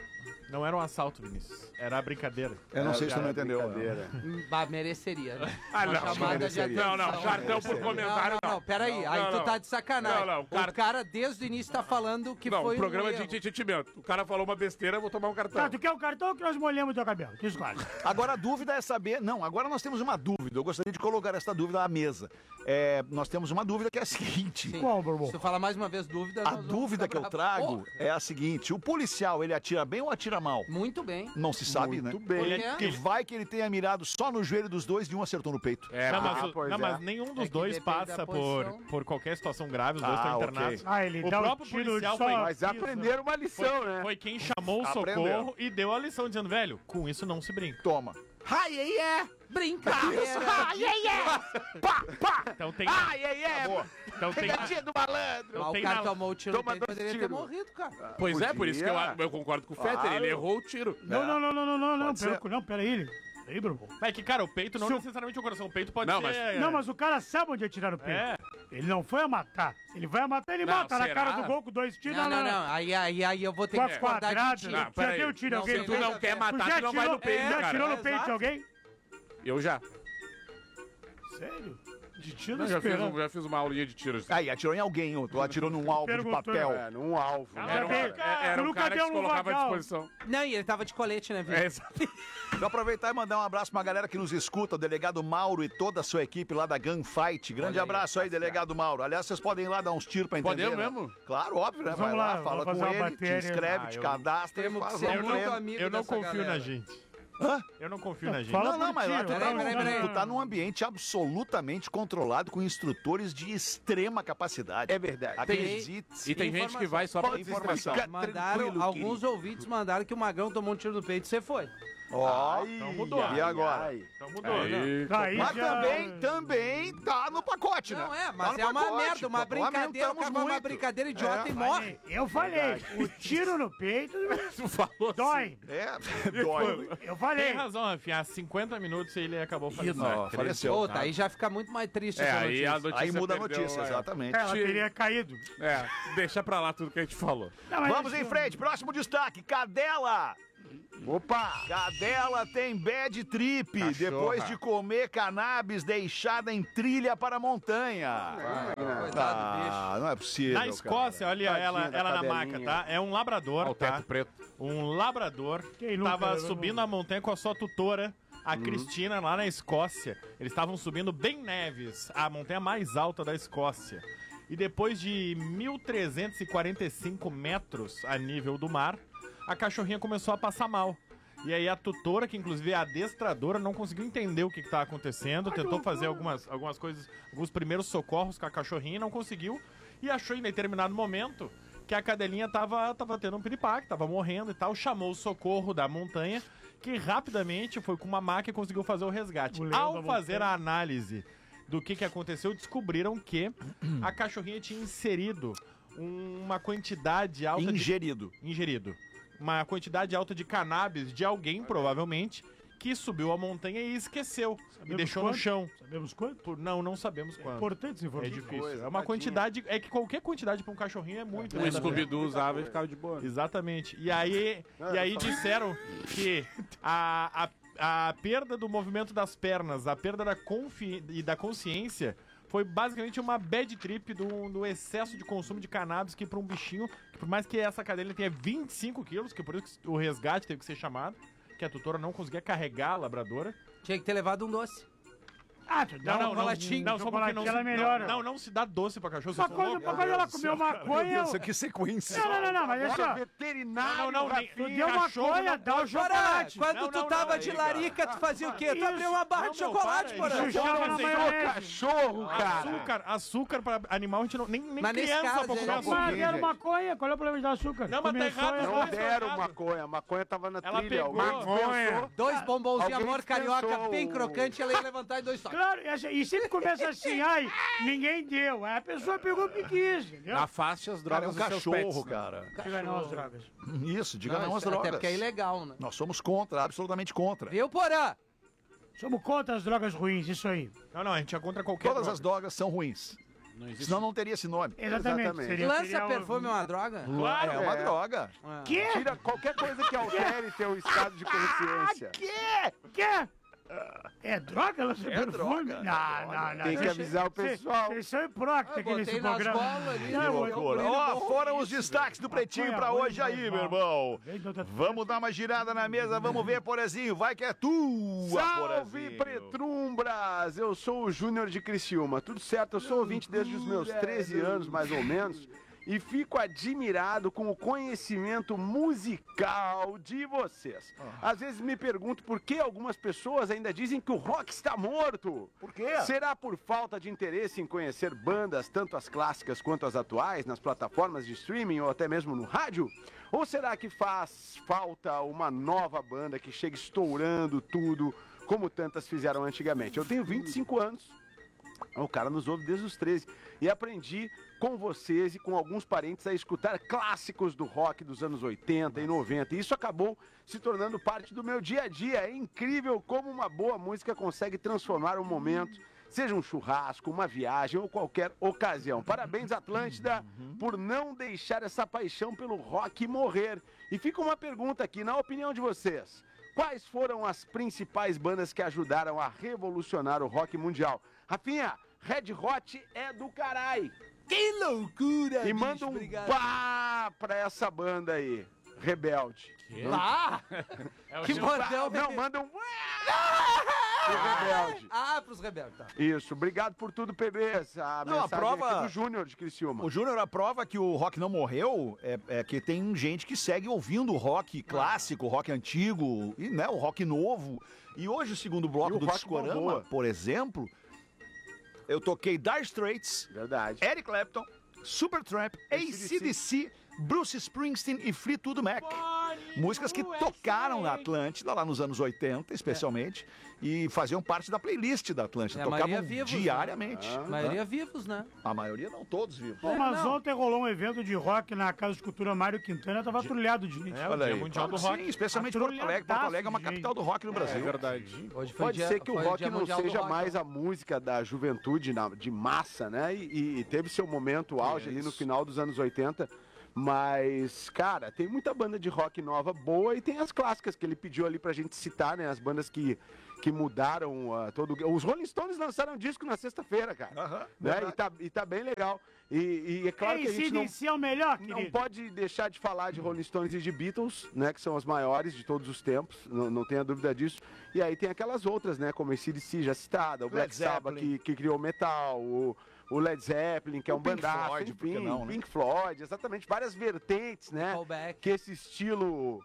Não era um assalto, Vinícius. Era a brincadeira. Eu não sei se tu não Cara, entendeu. brincadeira. Hum, bah, mereceria, né? Ah, Uma não, chamada de mereceria. atenção. Não, não, cartão por comentário, Não, não, não, peraí. Aí Não, tu não. tá de sacanagem. Não, não, o cara- cara, desde o início, tá falando que Não, foi o programa um é de erro. entendimento. O cara falou uma besteira, eu vou tomar um cartão. Tá, tu quer o cartão ou que nós molhamos o teu cabelo? Diz claro. Agora a dúvida é saber. Não, agora nós temos uma dúvida. Eu gostaria de colocar esta dúvida à mesa. É, nós temos uma dúvida que é a seguinte. Sim. Qual, Borbô? Se tu falar mais uma vez dúvida... A nós vamos dúvida ficar que eu bravos. trago Porra, é a seguinte: o policial, ele atira bem ou atira mal? Muito bem. Não se sabe, Muito né? bem. Por quê? Que vai que ele tenha mirado só no joelho dos dois e um acertou no peito. É, não, ah, mas, o- pois não, é. mas nenhum dos É que dois depende passa da por, posição. por qualquer situação grave, os dois Ah, estão ok. internados. Ah, ele O dá o próprio tiro policial só... foi- Mas aprenderam uma lição, Foi, né? foi quem chamou o Aprendeu. socorro e deu a lição, dizendo: velho, com isso não se brinca. Toma. Ai, ai, é. Brincadeira. Ai, ai, ai. Pá, pá. Então tem. Ai, ai, ai. Então tem. Pegadinha do malandro. Então Mas tem o cara na- tomou o tiro no Toma peito, dois poderia ter tiros. morrido, cara. Pois é, por isso que eu, Podia. eu concordo com o Fetter. Claro. Ele errou o tiro. Não, não, não, não, não, não, não, Pode pera, ser. não, peraí. Aí, Borbô. É que, cara, o peito não Se o- necessariamente o coração. O peito pode Não, ser. mas- Não, mas o cara sabe onde atirar no peito. É. Ele não foi a matar. Ele vai a matar, ele Não, mata na será? cara do gol com dois tiros. Não, não, não. Aí, aí, aí eu vou ter Com que a discordar de quadrada. ti. Não, Já peraí. deu tiro em Não, alguém se no tu peito? não quer matar, já tu não vai atirou- no peito, Já cara. atirou no É, peito de exato. alguém? Eu já. Sério? De tiro Eu já fiz, esperando. um- já fiz uma aulinha de tiros. Aí, atirou em alguém, ou tu atirou num alvo de Perguntou. papel. É, num alvo. Nunca Era um, dei- é- era tu um nunca cara que deu se no colocava à vagal. disposição. Não, e ele tava de colete, né, Vitor? É, exato. Vou aproveitar e mandar um abraço pra galera que nos escuta, o delegado Mauro e toda a sua equipe lá da Gunfight. Grande Olha aí, abraço aí, delegado Mauro. Aliás, vocês podem ir lá dar uns tiros pra entender. Podemos né? mesmo? Claro, óbvio, né? Vamos Vai lá, lá, fala vamos com fazer uma ele, te matéria. inscreve, Ah, te eu- cadastra e Temos faz que lá ser um muito treino. amigo Eu não dessa confio galera. na gente. Hã? Eu não confio na gente. Fala Não, não, por mas ti, lá tu eu tá, não- num, peraí, peraí. tu tá num ambiente absolutamente controlado com instrutores de extrema capacidade. É verdade. Acredite. E tem gente que vai só pra Informação. informação. Mandaram, alguns ouvintes mandaram que o Magrão tomou um tiro no peito e você foi. Ó, Então mudou. E agora? Ai. Então mudou. Aí. Aí Mas já- também, também tá no pacote, né? Não é, Tá mas no é uma pacote, merda, uma pô. brincadeira, o cara faz uma muito. brincadeira idiota É. e morre. Eu falei, o tiro no peito Tu falou dói. É, dói. Eu falei. Tem razão, Rafinha. Há cinquenta minutos ele acabou falecendo. Ó, faleceu. Pô, tá, aí já fica muito mais triste É, essa aí notícia. a notícia Aí muda a perdeu, notícia, é. exatamente. Ela teria caído. É, deixa pra lá tudo que a gente falou. Não, mas Vamos isso- em frente, próximo destaque, Cadela. Opa! Cadela tem bad trip Cachorra. depois de comer cannabis deixada em trilha para a montanha. Ah, não é possível, Na Escócia, olha Tadinha ela, da ela na cadelinha. maca, tá? É um labrador, Ó, o tá? teto preto. Um labrador Quem nunca, tava né, subindo não? a montanha com a sua tutora, a Cristina, lá na Escócia. Eles estavam subindo bem Neves, a montanha mais alta da Escócia. E depois de mil trezentos e quarenta e cinco metros a nível do mar, a cachorrinha começou a passar mal. E aí a tutora, que inclusive é adestradora, não conseguiu entender o que estava acontecendo, tentou fazer algumas, algumas coisas, alguns primeiros socorros com a cachorrinha e não conseguiu. E achou em determinado momento que a cadelinha tava, tava tendo um piripaque, tava morrendo e tal, chamou o socorro da montanha, que rapidamente foi com uma máquina e conseguiu fazer o resgate. O leão Ao da fazer montanha. a análise do que, que aconteceu, descobriram que a cachorrinha tinha inserido uma quantidade alta Ingerido. de... Ingerido. Uma quantidade alta de cannabis de alguém, provavelmente, que subiu a montanha e esqueceu. e Sabemos deixou quanto? no chão. Sabemos quanto? Por, não, não sabemos quanto. Importante essa É informação. difícil. coisa, é uma tadinha. quantidade... É que qualquer quantidade para um cachorrinho é muito. O né, Scooby-Doo usava e ficava de boa. Exatamente. E aí, e aí disseram que a, a, a perda do movimento das pernas, a perda da confi e da consciência foi basicamente uma bad trip do, do excesso de consumo de cannabis que para um bichinho, que por mais que essa cadelinha tenha vinte e cinco quilos, que por isso que o resgate teve que ser chamado, que a tutora não conseguia carregar a labradora. Tinha que ter levado um doce. Ah, tu dá Não, não, um não, chocolatinho. não, só porque não, ela é se- melhor. não, não, não se dá doce pra cachorro. Só vocês são quando, loucos? quando ela comeu maconha... Isso que sequência. Não, não, não, não, mas assim, ó. Veterinário, Não, não, nem- Tu Rafinha. deu cachorro maconha, não dá o Porã, chocolate. quando Não, tu não, tava não, de aí, larica, tu fazia o quê? Tu abriu uma barra Não, de meu, chocolate, para, porra. isso Chuchava na Não, sem maionese. Cachorro, cara. Açúcar, açúcar pra animal, a gente não... Nem, nem Mas nesse criança caso, pra comer ele- açúcar. Mas gente. deram maconha, qual é o problema de dar açúcar? Não, mas tá Começou errado, a- não. Não Mas deram errado. maconha. A maconha tava na Ela trilha. pegou. Alguém dispensou. Dois bombonzinhos Alguém amor carioca dispensou bem o- crocante, ela ia levantar em dois toques. Claro, e essa- e sempre começa assim, ai, ninguém deu. Aí a pessoa pegou o que quis, entendeu? Afaste as Cara, é drogas um dos seus cachorro, pets, né? cara. Diga não as drogas. Isso, diga não, Não, as isso- drogas. até porque é ilegal, né? Nós somos contra, absolutamente contra. Viu, Porã? Somos contra as drogas ruins, isso aí. Não, não, a gente é contra qualquer Todas droga. as drogas são ruins. Não existe. Senão não teria esse nome. Exatamente. Exatamente. Seria, Lança seria um- perfume é uma droga? Claro, é uma é. droga. Quê? Tira qualquer coisa que altere teu estado de consciência. Quê? Quê? É droga? Lança É perfume? droga, Não, é não, droga. não. Tem que Cê- avisar o cê- pessoal. Vocês são hipócritas Eu aqui nesse botei nas programa. bolas ali, Não, eu- eu- eu- Loucura. eu- Ó, eu- foram os destaques do Pretinho Maconha pra ruim, hoje aí, normal. meu irmão. Vem de outra- Vamos dar uma girada na mesa, vamos ver, Porazinho. Vai que é tua, Salve, Porazinho. Pretrumbras! Eu sou o Júnior de Criciúma. Tudo certo? Eu sou ouvinte desde os meus treze anos, mais ou menos. E fico admirado com o conhecimento musical de vocês. Às vezes me pergunto por que algumas pessoas ainda dizem que o rock está morto. Por quê? Será por falta de interesse em conhecer bandas, tanto as clássicas quanto as atuais, nas plataformas de streaming ou até mesmo no rádio? Ou será que faz falta uma nova banda que chegue estourando tudo, como tantas fizeram antigamente? Eu tenho vinte e cinco anos. O cara nos ouve desde os treze. E aprendi com vocês e com alguns parentes a escutar clássicos do rock dos anos oitenta e noventa. E isso acabou se tornando parte do meu dia a dia. É incrível como uma boa música consegue transformar um momento, seja um churrasco, uma viagem ou qualquer ocasião. Parabéns, Atlântida, por não deixar essa paixão pelo rock morrer. E fica uma pergunta aqui, na opinião de vocês. Quais foram as principais bandas que ajudaram a revolucionar o rock mundial? Rafinha, Red Hot é do carai. Que loucura, E bicho, manda um obrigado. pá pra essa banda aí, Rebelde. Ah! É o Que Gil- bordão, não, manda um pro Rebelde. Ah, pros rebeldes, tá. Isso, obrigado por tudo, P Bs. A Não, a mensagem prova- aqui do Júnior de Criciúma. O Júnior, a prova que o rock não morreu é, é que tem gente que segue ouvindo o rock clássico, o rock antigo, e né, o rock novo. E hoje, o segundo bloco E o do rock Discorama, Balboa. por exemplo, eu toquei Dire Straits, Verdade. Eric Clapton, Supertramp, A C D C, Bruce Springsteen e Fleetwood Mac. músicas que tocaram na Atlântida, lá nos anos oitenta, especialmente, e faziam parte da playlist da Atlântida. É, a Tocavam maioria vivos, diariamente. né? A Hã? maioria vivos, né? A maioria não, todos vivos. Pô, mas ontem rolou um evento de rock na Casa de Cultura Mário Quintana, tava trulhado de gente. É, olha aí, Mundial do Rock. Sim, especialmente Porto Alegre. Porto Alegre é uma capital do rock no Brasil. É verdade. Hoje foi Pode dia- ser que o foi o rock Dia não Mundial do seja Rock, mais a música da juventude na- de massa, né? E, e teve seu momento auge ali no final dos anos oitenta. Mas, cara, tem muita banda de rock nova boa e tem as clássicas que ele pediu ali pra gente citar, né? As bandas que, que mudaram uh, todo... Os Rolling Stones lançaram um disco na sexta-feira, cara. né? e, tá, e tá bem legal. E, e é claro que a gente não... A C D C é o melhor, Não querido. pode deixar de falar de Rolling Stones e de Beatles, né? Que são as maiores de todos os tempos, não, não tenha dúvida disso. E aí tem aquelas outras, né? Como a C D C já citada, o Black Led Sabbath Zeppelin. que, que criou o metal, o, o Led Zeppelin, que é O um Pink bandaço, Floyd, por que enfim, não, né? Pink Floyd, exatamente, várias vertentes, né? Que esse estilo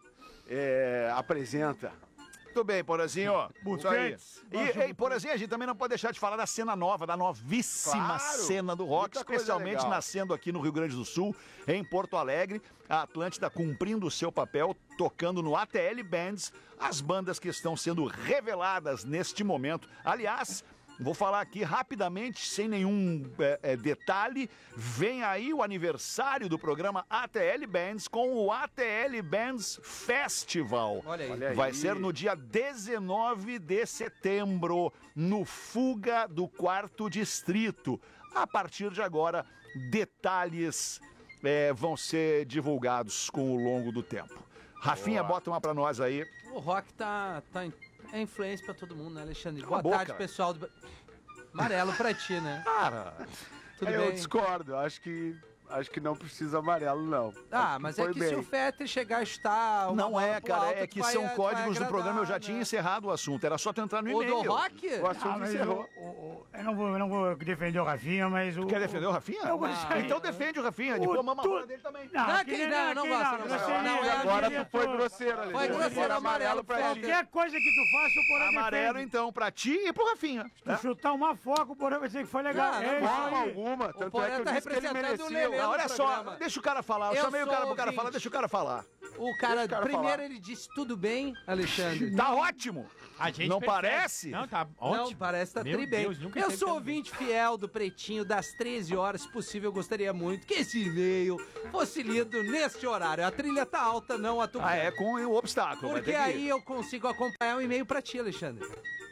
é, apresenta. Muito bem, Porazinho. Isso aí. Buffets. E, e Porazinho, a gente também não pode deixar de falar da cena nova, da novíssima Claro. cena do rock, Muita coisa especialmente legal. nascendo aqui no Rio Grande do Sul, em Porto Alegre. A Atlântida cumprindo o seu papel, tocando no A T L Bands, as bandas que estão sendo reveladas neste momento. Aliás, vou falar aqui rapidamente, sem nenhum é, é, detalhe. Vem aí o aniversário do programa A T L Bands com o A T L Bands Festival. Olha aí. Olha aí. Vai ser no dia dezenove de setembro, no Fuga do Quarto Distrito. A partir de agora, detalhes é, vão ser divulgados com o longo do tempo. Rafinha, Boa. bota uma pra nós aí. O rock tá, tá em- é influência pra todo mundo, né, Alexandre? Cala Boa a tarde, boca. pessoal do... Amarelo pra ti, né? Cara, Tudo eu bem? discordo, acho que, acho que não precisa amarelo, não. Ah, Acho que mas foi é que bem. se o Fetter chegar a chutar... uma Não bola é, pro cara, alto, é tu que vai- são tu vai códigos do agradar, programa, eu já né? tinha encerrado o assunto, era só tu entrar no O e-mail. do rock? O assunto Ah, mas encerrou. o- o- Eu não, vou, eu não vou defender o Rafinha, mas o... Quer defender o Rafinha? Eu gostaria. Então defende o Rafinha, depois mama a rola dele também. Não, Não, aquele que- não, não aquele gosto, não grosseria, gosto. Não, é Agora aquele tu foi tô- grosseiro, Foi Alexandre. grosseiro, Agora amarelo pra ti. Qualquer coisa que tu faça, o Porã Amarelo, defende. então, pra ti e pro Rafinha. Se tu chutar uma foca, o Porã vai dizer que foi legal. Não, não é vai. isso Forma aí. alguma, tanto Porã é que eu tá disse que ele representando o merecia. Lelê. Não, olha no só, programa. deixa o cara falar. Eu, Eu chamei o cara sou pro cara ouvinte. falar, deixa o cara falar. O cara, Deixa o cara primeiro falar. ele disse tudo bem, Alexandre. Tá ótimo. A gente Não percebe. parece? Não, tá Não, ótimo. parece que tá Meu tri bem. Deus, nunca Eu esteve sou tão ouvinte fiel do Pretinho das treze horas. Se possível, eu gostaria muito que esse e-mail fosse lido neste horário. A trilha tá alta, não a tua. Ah, é com o obstáculo. vai Porque ter que ir. aí eu consigo acompanhar um e-mail pra ti, Alexandre.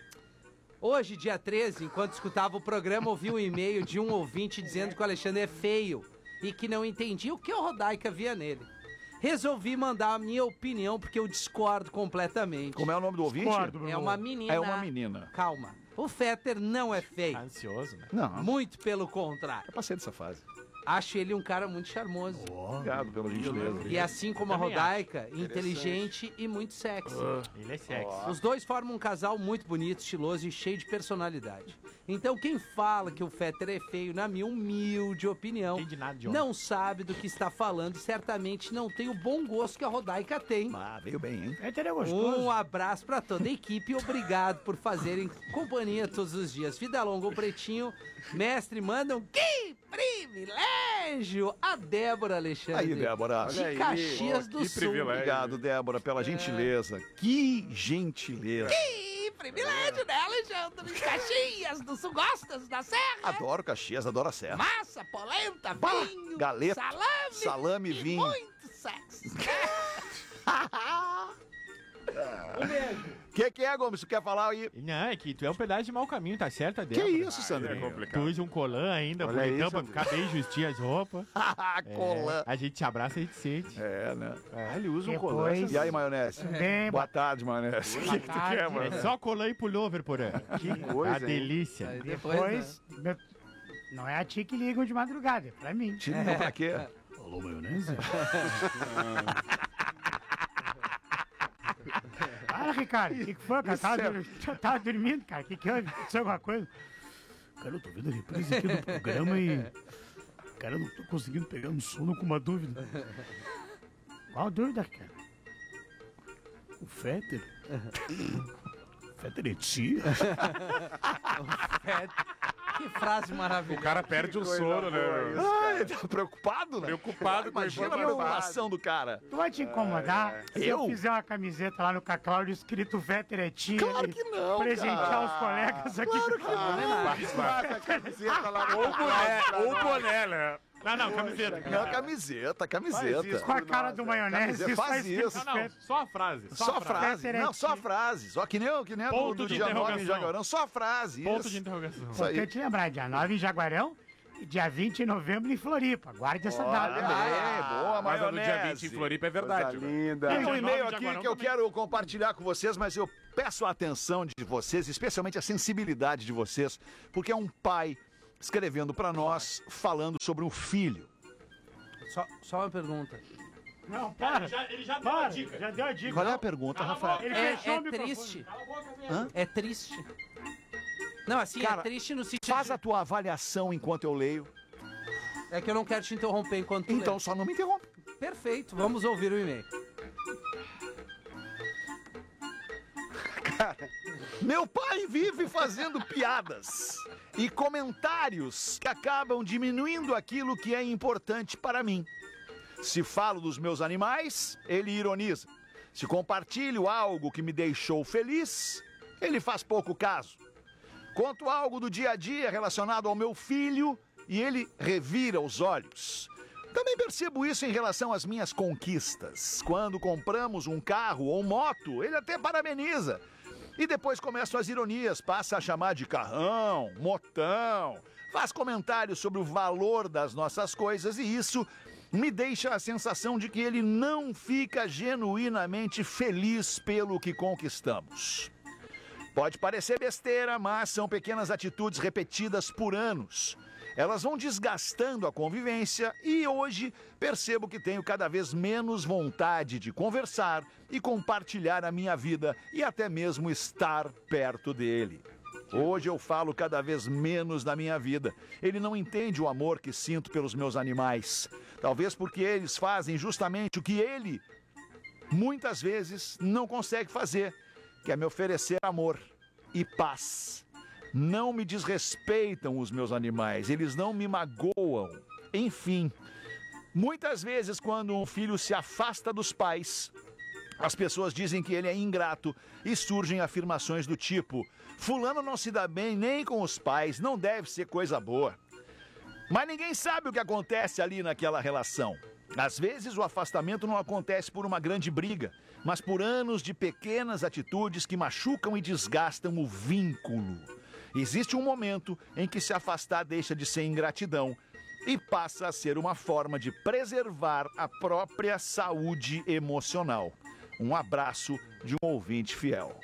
Hoje, dia treze, enquanto escutava o programa, ouvi um e-mail de um ouvinte dizendo que o Alexandre é feio e que não entendia o que a Rodaica via nele. Resolvi mandar a minha opinião porque eu discordo completamente. Como é o nome do ouvinte? Discordo, Bruno. É uma menina. É uma menina. Calma. O Fetter não é feio. Tá ansioso, né? Não, Muito pelo contrário. eu passei dessa fase. Acho ele um cara muito charmoso. Obrigado pela gentileza. E assim como a Também Rodaica, inteligente e muito sexy. Ele é sexy. Os dois formam um casal muito bonito, estiloso e cheio de personalidade. Então quem fala que o Fetter é feio, na minha humilde opinião, Entende nada de homem. não sabe do que está falando e certamente não tem o bom gosto que a Rodaica tem. Ah, veio bem, hein? Fetter é gostoso. Um abraço pra toda a equipe e obrigado por fazerem companhia todos os dias. Vida longa, o Pretinho. Mestre, mandam que privilégio! A Débora Alexandre. Aí, Débora. De Olha aí. Caxias Ó, do que Sul. privilégio. Obrigado, Débora, pela gentileza. Que gentileza. Que privilégio, né, Alexandre? Caxias do Sul, gostas da serra? Adoro Caxias, adoro a Serra. Massa, polenta, Bah, vinho, galeta, salame, salame, e vinho. muito sexo. O que, que é, Gomes? Tu quer falar aí? Não, é que tu é um pedaço de mau caminho, tá certo, Adel? Que isso, Sandrinho? É complicado. Tu usa um colã ainda, Olha bonitão, aí, pra Sandrinho. ficar bem justinho as roupas. Colã. É, a gente se abraça, a gente sente. É, né? Ah, ele usa um Depois- colã. E aí, maionese? Bem, Boa tarde, maionese. O que, que tu quer, mano? É só colã e pullover por aí. Que coisa, A hein? delícia. Aí depois, depois... meu- Não é a ti que ligam de madrugada, é pra mim. Time não pra quê? Alô, maionese? Fala, Ricardo, o que, que foi, cara? Tava, dur- tava dormindo, cara. O que, que houve? Aconteceu alguma coisa? Cara, eu tô vendo a reprise aqui do programa e... Cara, eu não tô conseguindo pegar no sono com uma dúvida. Qual dúvida, cara? O Fetter? O Fetter é tia? o Fetter... Que frase maravilhosa. O cara perde o sono, né? meu? Ai, tá preocupado, né? Preocupado com a Imagina a informação. preocupação do cara. Tu vai te incomodar se eu, Eu? fizer uma camiseta lá no Cacláudio escrito Véter é tia Claro e que não, presentear cara. os colegas aqui Claro do que Cacláudio? Vai, vai. Camiseta lá no Ou boné, ou boné, né? Não, não, camiseta. Não, camiseta, Faz camiseta. isso Com a cara do maionese, Camiseta, isso faz escrito isso. Não, não, só a frase. Só, Só a a frase. Véter é Não, só a tia. frase. Só que nem, o- que nem a do, Ponto do de dia nove em interrogação. Jaguarão. Só a frase. Ponto isso. de interrogação. Isso aí. Importante lembrar, dia nove em Jaguarão e dia vinte de novembro em Floripa. Guarde essa Olha data. bem, boa, Mas a do dia maionese. vinte em Floripa é Coisa verdade. linda. Tem um Dia e-mail nove de aqui Jaguarão que eu também. quero compartilhar com vocês, mas eu peço a atenção de vocês, especialmente a sensibilidade de vocês, porque é um pai escrevendo para nós, falando sobre um filho. Só, só uma pergunta. Não, para. Ele já, ele já deu Para, a dica. já deu a dica. Qual é a pergunta, Cala a Rafael? boca. Ele É, fechou é o microfone. triste. Hã? É triste. Não, assim, Cara, é triste no sentido Faz de... a tua avaliação enquanto eu leio. É que eu não quero te interromper enquanto tu Então lê. só não me interrompe. Perfeito, vamos ouvir o e-mail. Meu pai vive fazendo piadas e comentários que acabam diminuindo aquilo que é importante para mim. Se falo dos meus animais, ele ironiza. Se compartilho algo que me deixou feliz, ele faz pouco caso. Conto algo do dia a dia relacionado ao meu filho e ele revira os olhos. Também percebo isso em relação às minhas conquistas. Quando compramos um carro ou moto, ele até parabeniza. E depois começam as ironias, passa a chamar de carrão, motão, faz comentários sobre o valor das nossas coisas e isso me deixa a sensação de que ele não fica genuinamente feliz pelo que conquistamos. Pode parecer besteira, mas são pequenas atitudes repetidas por anos. Elas vão desgastando a convivência e hoje percebo que tenho cada vez menos vontade de conversar e compartilhar a minha vida e até mesmo estar perto dele. Hoje eu falo cada vez menos da minha vida. Ele não entende o amor que sinto pelos meus animais. Talvez porque eles fazem justamente o que ele, muitas vezes, não consegue fazer, que é me oferecer amor e paz. Não me desrespeitam os meus animais, eles não me magoam. Enfim, muitas vezes quando um filho se afasta dos pais, as pessoas dizem que ele é ingrato e surgem afirmações do tipo: fulano não se dá bem nem com os pais, não deve ser coisa boa. Mas ninguém sabe o que acontece ali naquela relação. Às vezes o afastamento não acontece por uma grande briga, mas por anos de pequenas atitudes que machucam e desgastam o vínculo. Existe um momento em que se afastar deixa de ser ingratidão e passa a ser uma forma de preservar a própria saúde emocional. Um abraço de um ouvinte fiel.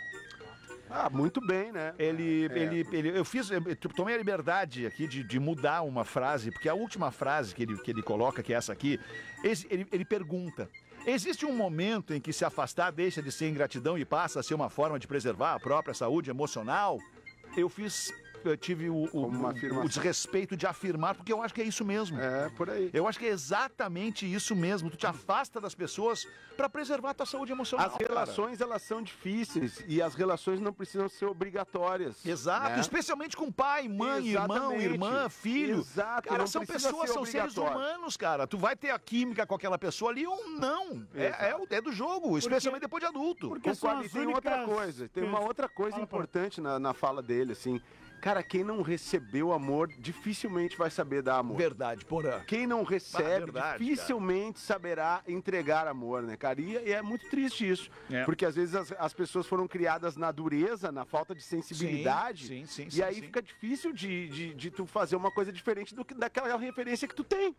Ah, muito bem, né? Ele, É. ele, ele, eu fiz, eu tomei a liberdade aqui de, de mudar uma frase, porque a última frase que ele, que ele coloca, que é essa aqui, esse- ele, ele pergunta: existe um momento em que se afastar deixa de ser ingratidão e passa a ser uma forma de preservar a própria saúde emocional? Eu fiz, eu tive o, o, Como uma o- afirmação. o desrespeito de afirmar, porque eu acho que é isso mesmo. É, por aí. Eu acho que é exatamente isso mesmo. Tu te afasta das pessoas para preservar a tua saúde emocional. As relações, elas são difíceis e as relações não precisam ser obrigatórias. Exato, né? especialmente com pai, mãe, irmão, Exatamente. irmã, filho. Exato, Cara, não são precisa pessoas, ser são seres obrigatório. humanos, cara. Tu vai ter a química com aquela pessoa ali ou não. É, Exato. é, o- é do jogo, especialmente depois de adulto. Porque Concordo, e tem outra coisa, tem uma outra coisa importante na, na fala dele, assim. Cara, quem não recebeu amor dificilmente vai saber dar amor. Verdade, porra. Quem não recebe Ah, verdade, dificilmente saberá entregar amor, né, cara? E, e é muito triste isso. É. Porque às vezes as, as pessoas foram criadas na dureza, na falta de sensibilidade. Sim, sim, sim, e sim, aí sim. fica difícil de, de, de tu fazer uma coisa diferente do que daquela referência que tu tem.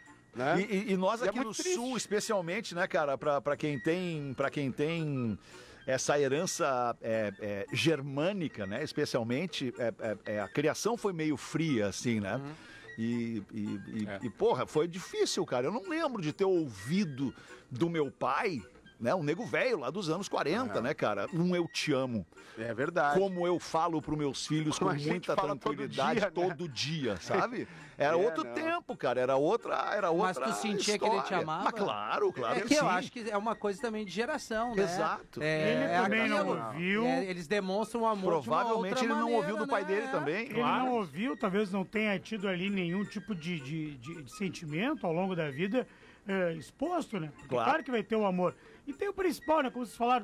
Né? E, e- e nós E é aqui no muito triste. Sul, especialmente, né, cara, pra, pra quem tem, para quem tem essa herança é, é, germânica, né, especialmente, é, é, é, a criação foi meio fria, assim, né? E, e, e- e, porra, foi difícil, cara. Eu não lembro de ter ouvido do meu pai né? Um nego velho lá dos anos quarenta, é. né, cara? Um eu te amo. É verdade. Como eu falo pros meus filhos Como com muita tranquilidade todo dia, todo dia, né? sabe? Era é, outro não. tempo, cara. Era outra, era outra Mas tu sentia história. que ele te amava? Mas claro, claro É que, que sim. eu acho que é uma coisa também de geração, né? Exato. É, ele é também aquilo. não ouviu. É, eles demonstram amor Provavelmente de uma outra ele não maneira, ouviu do né? pai dele também. Ele Claro. não ouviu, talvez não tenha tido ali nenhum tipo de, de, de, de sentimento ao longo da vida é, exposto, né? Porque Claro. claro que vai ter o amor. E tem o principal, né? Como vocês falaram,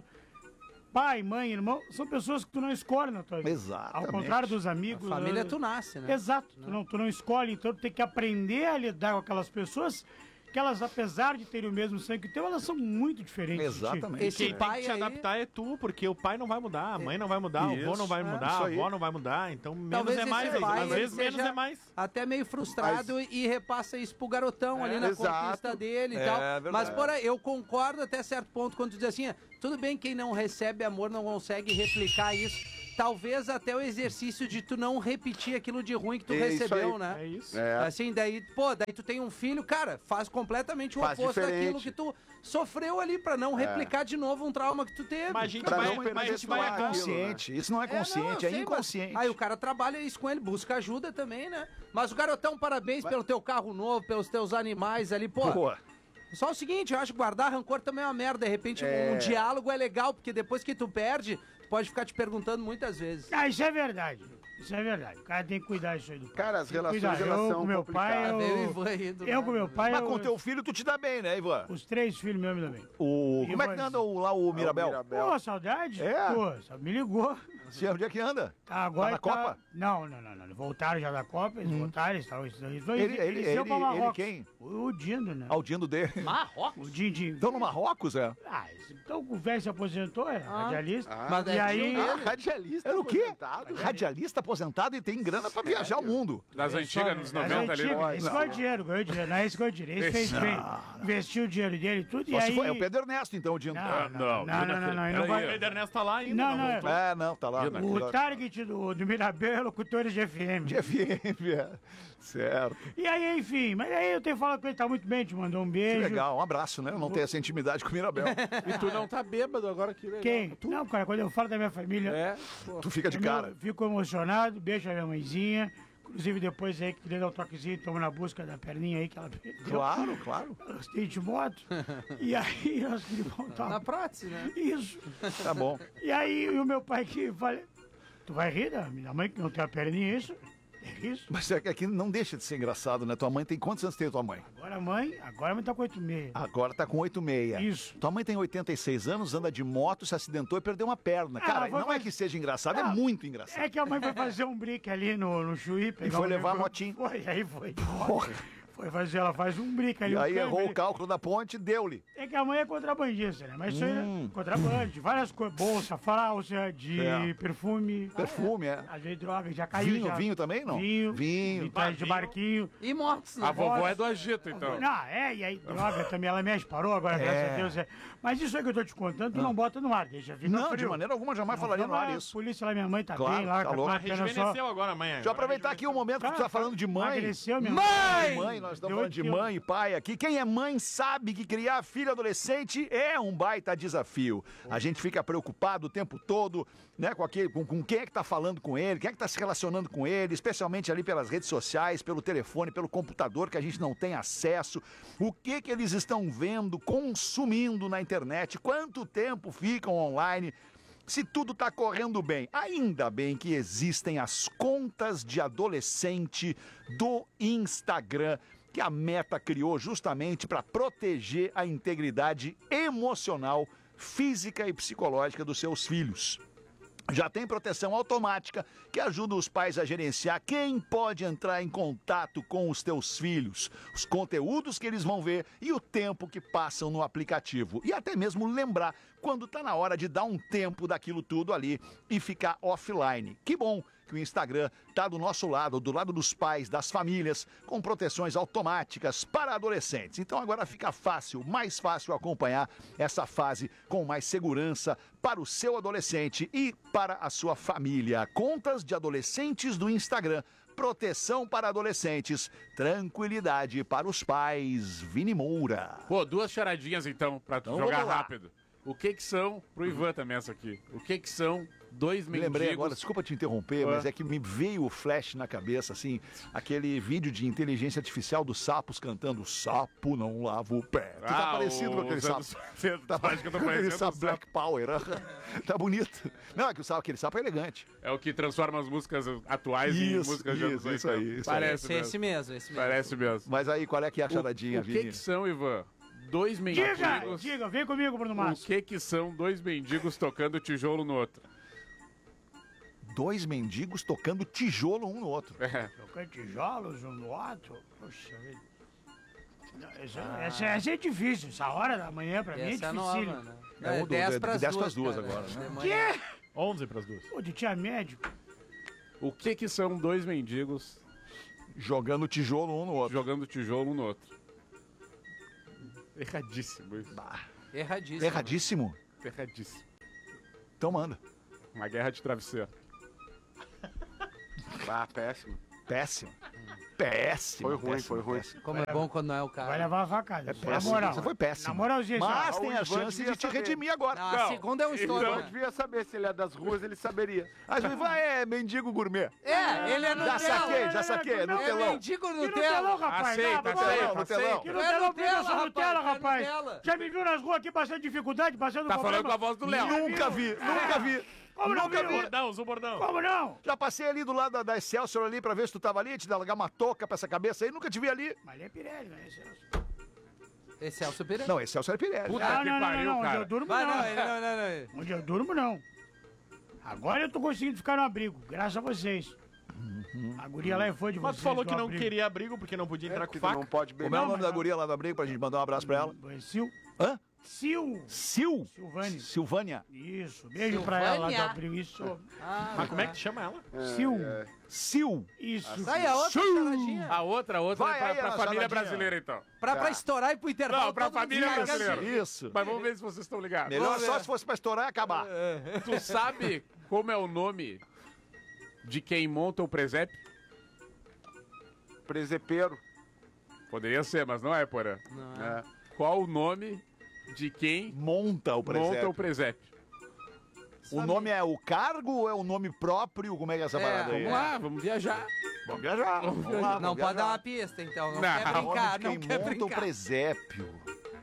pai, mãe, irmão, são pessoas que tu não escolhe na tua vida. Exatamente. Ao contrário dos amigos. A família eh, tu nasce, né? Exato. Tu não, tu não escolhe, então tu tem que aprender a lidar com aquelas pessoas que elas, apesar de terem o mesmo sangue que teu, elas são muito diferentes. Exatamente. Esse Quem tem que te aí... adaptar é tu, porque o pai não vai mudar, a mãe não vai mudar, Isso, o avô não vai é, mudar, isso a aí. avó não vai mudar, então menos Talvez é mais. esse pai, Às vezes ele menos seja é mais. Até meio frustrado e repassa isso pro garotão É, ali na exato. conquista dele e É, tal. verdade. Mas, porra, eu concordo até certo ponto quando tu diz assim, tudo bem quem não recebe amor não consegue replicar isso. Talvez até o exercício de tu não repetir aquilo de ruim que tu É isso recebeu, aí. né? É isso. É. Assim, daí, pô, daí tu tem um filho, cara, faz completamente o Faz oposto diferente. daquilo que tu sofreu ali pra não replicar de novo um trauma que tu teve. Mas a gente Pra vai, não mas a gente vai é aquilo, consciente. Isso não é É, não, consciente, eu é, sei, inconsciente. mas- Aí o cara trabalha isso com ele, busca ajuda também, né? Mas o garotão, parabéns pelo teu carro novo, pelos teus animais ali, pô. Boa. Só o seguinte, eu acho que guardar rancor também é uma merda. De repente, É. um diálogo é legal, porque depois que tu perde, tu pode ficar te perguntando muitas vezes. Ah, isso é verdade. Isso é verdade. O cara tem que cuidar disso aí do pai. Cara, as Tem que relações cuidar. elas eu, são com meu pai, complicadas. Veio o eu, Ivan aí do eu com meu pai, Mas eu, com teu filho tu te dá bem, né, Ivan? os três filhos meus me dão bem. O... E Como é que vai- anda o- lá o Mirabel? Mirabel. Pô, saudade? É? Pô, só me ligou. Você, onde é que anda? Tá, agora na Copa? Não, não, não, não. Voltaram já da Copa, eles voltaram, eles estavam... Eles, eles, Ele- ele- eles iam ele- pra ele Marrocos. quem? O, o Dindo, né? Ah, o Dindo dele. Marrocos? O Dindim. Estão no Marrocos, é? Ah, esse- então o velho se aposentou, é Ah. radialista. Ah, Mas e é aí... tio dele. Ah, radialista Era o quê? aposentado. Radialista aposentado e tem grana pra viajar o mundo. Das antigas, nos Mas noventa ali. antigo, esse ganhou dinheiro, ganhou dinheiro. Não é esse ganhou dinheiro. Esse fez bem. Investiu o dinheiro dele e tudo. Só e se aí... for- é o Pedro Ernesto, então, o Dindo. Não, não, não, não, não, não, ele não O vai... Pedro Ernesto tá lá ainda. Não, não, voltou. É, não, tá lá. O target do, do Mirabel é locutores de F M. De F M, é. Certo. E aí, enfim, mas aí eu tenho falado com ele, tá muito bem, te mandou um Que beijo. legal, um abraço, né? Eu não tenho essa intimidade com o Mirabel. E tu não tá bêbado agora, que legal. Quem? Não, cara, quando eu falo da minha família, É, pô. Tu fica de eu cara. me- fico emocionado, beijo a minha mãezinha. Inclusive depois aí que queria dar um toquezinho, estamos na busca da perninha aí que ela perdeu. Claro, claro. Ela acidente de moto. E aí nós queríamos voltar. Na prótese, né? Isso. Tá bom. E aí e o meu pai que fala, tu vai rir da minha mãe que não tem a perninha, isso? É isso? Mas é que não deixa de ser engraçado, né? Tua mãe tem quantos anos tem a tua mãe? Agora a mãe, agora a mãe tá com oito meia. Agora tá com oito e meia. Isso. Tua mãe tem oitenta e seis anos, anda de moto, se acidentou e perdeu uma perna. Ah, Cara, foi- não é que seja engraçado, é Ah, muito engraçado. É que a mãe foi fazer um brick ali no, no Chuí. pegar foi um levar a negócio- motinho. Foi, aí foi. Porra. Foi fazer, ela faz um brick ali. E um aí câmbio errou ali. o cálculo da ponte, deu-lhe. É que a mãe é contrabandista, né? Mas isso aí Hum. é contrabando, várias coisas. Bolsa, fralda, de É. perfume. Perfume, é. Às vezes droga, já caiu. Vinho, já. vinho também, não? Vinho. Vinho. Vitais de barquinho. E motos, né? A vovó é do Egito, então. Não, é, e aí droga também, ela mexe, parou agora, graças a Deus. É. Mas isso aí que eu tô te contando, tu não bota no ar, deixa fica Não, frio. de maneira alguma jamais falaria no ar isso. Polícia lá, minha mãe tá Claro, bem lá, tá com a louco. Mas pena só. rejuvenesceu agora amanhã. Deixa eu aproveitar aqui o momento que tu tá falando de mãe. Emagreceu, minha Mãe! De mãe, nós estamos Deu falando de oito mãe e pai aqui. Quem é mãe sabe que criar filho adolescente é um baita desafio. A gente fica preocupado o tempo todo, né, com, aquele, com, com quem é que tá falando com ele, quem é que tá se relacionando com ele, especialmente ali pelas redes sociais, pelo telefone, pelo computador, que a gente não tem acesso. O que que eles estão vendo, consumindo na internet, quanto tempo ficam online. Se tudo está correndo bem, ainda bem que existem as contas de adolescente do Instagram, que a Meta criou justamente para proteger a integridade emocional, física e psicológica dos seus filhos. Já tem proteção automática que ajuda os pais a gerenciar quem pode entrar em contato com os teus filhos, os conteúdos que eles vão ver e o tempo que passam no aplicativo. E até mesmo lembrar quando está na hora de dar um tempo daquilo tudo ali e ficar offline. Que bom que o Instagram está do nosso lado, do lado dos pais, das famílias, com proteções automáticas para adolescentes. Então agora fica fácil, mais fácil acompanhar essa fase com mais segurança para o seu adolescente e para a sua família. Contas de adolescentes do Instagram. Proteção para adolescentes, tranquilidade para os pais. Vini Moura. Pô, duas charadinhas então, pra tu Então, jogar vamos lá. rápido. O que que são, pro Ivan também essa aqui, o que que são dois Me mendigos... lembrei agora, desculpa te interromper, Ah. mas é que me veio o flash na cabeça, assim, aquele vídeo de inteligência artificial dos sapos cantando "O sapo não lava o pé". Tu tá Ah, parecido com aquele os sapo. anos sessenta, Tá acho que eu tô com aquele parecendo sapo um Black Power. Tá bonito. Não, é que o sapo, aquele sapo é elegante. É o que transforma as músicas atuais em Isso, músicas de anos isso, isso oitenta. aí, isso Parece Esse, mesmo. esse mesmo, esse mesmo. Parece mesmo. Mas aí, qual é que é a charadinha, O, o que Vini? que são, Ivan? Dois Diga, mendigos... diga, vem comigo, Bruno O Massa. que que são dois mendigos tocando tijolo no outro? Dois mendigos tocando tijolo um no outro. É. Tocando tijolos um no outro? Poxa vida. Não, Essa, essa, essa é difícil, essa hora da manhã pra mim é Essa é difícil. nova, né? É um do- dez é pras dez duas, pras duas cara. agora, né? De manhã. Quê? onze pras duas. Pô, de tia médico. O que que são dois mendigos Jogando tijolo um no outro. jogando tijolo um no outro? Erradíssimo isso. Erradíssimo. Erradíssimo? Erradíssimo. Então manda. Uma guerra de travesseiro. Ah, péssimo. Péssimo. Péssimo. Foi ruim, péssimo, foi ruim. péssimo. Como é bom quando não é o cara. Vai levar a facada. É Na péssimo. moral. Você foi péssimo. Na moralzinha. Mas assim, ó. tem o a Ivan chance devia de te saber. redimir agora. Não, a segunda é um estouro, Então, né? eu devia saber se ele é das ruas, ele saberia. Mas o Ivan é mendigo gourmet. É, ele é Já Nutella. saquei, já saquei. No É telão. mendigo Que Nutella, Nutella. rapaz. Aceita, Ah, pô, aceita, no telão. Que É Nutella, Nutella, eu sou Nutella, rapaz, é rapaz. Nutella. Já me viu nas ruas aqui passando dificuldade, passando Tá problema? falando com a voz do Léo. Nunca vi, nunca vi. Como não Nunca viu? vi. Bordão, usa o bordão. Como não? Já passei ali do lado da, da Excelsior ali pra ver se tu tava ali, te largar uma touca pra essa cabeça aí. Nunca te vi ali. Mas ali é Pirelli, não é Celso? Esse é o Super. Não, Excelsior é Pirelli. Puta Não, que não, não, pariu, não, onde cara. eu durmo Vai, não. não, ele não, não, não. Onde eu durmo não. Agora eu tô conseguindo ficar no abrigo, graças a vocês. A guria lá é fã de Mas vocês. tu falou do que não abrigo. queria abrigo porque não podia entrar com Tu faca. não pode Como é beber. o nome da guria lá do abrigo pra gente mandar um abraço pra ela? É Sil. Hã? Sil. Sil. Silvânia. Silvânia. Isso, beijo pra ela lá do Silvânia. abrigo. Isso. Ah, Mas como é que tu chama ela? Sil. Sil. Isso. Aí a outra charadinha. A outra, a outra Vai é pra, aí, pra Ana família Charadinha. brasileira, então. Pra, pra estourar e pro intervalo. Não, pra todo mundo família desliga assim. brasileira. Isso. Mas vamos ver se vocês estão ligados. Melhor Vamos só ver. se fosse pra estourar e acabar. Tu sabe como é o nome de quem monta o presépio? Presepeiro. Poderia ser, mas não é, Porã. Não É. Qual o nome de quem Monta o presépio. monta o presépio? O nome é o cargo ou é o nome próprio? Como é que é essa É, parada aí? Vamos lá, vamos viajar. Vamos viajar. Vamos lá, Não vamos pode dar viajar. uma pista, então. Não, Não. quer Nome brincar, de não quem quer monta o brincar. presépio.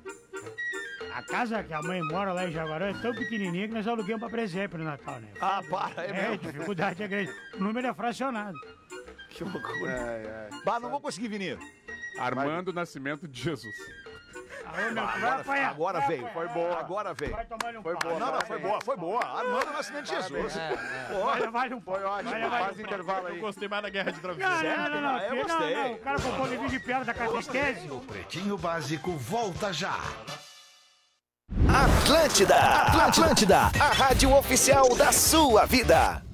A casa que a mãe mora lá em Jaguarão é tão pequenininha que nós alugamos pra presépio no Natal, né? Ah, para, é É, mesmo. dificuldade é grande. O número é fracionado. Que loucura. É, é. Bah, não vou conseguir, Vini. Armando Nascimento de Jesus. Aô, meu, Ah, vai agora, apanhar. agora vai veio. apanhar. Foi boa. Agora veio. Vai tomar um Foi pau. boa. Não, não, foi boa, foi boa. Armando o Nascimento de Jesus. É, é. Pô, Vai levar um pau. Foi ótimo. Vai levar Faz um pau. intervalo Eu aí. gostei mais da guerra de Não, travesseiro. não, não, não, eu não, gostei. não, o cara comprou livro de piada da catequese. O Pretinho Básico volta já. Atlântida, Atlântida, a rádio oficial da sua vida.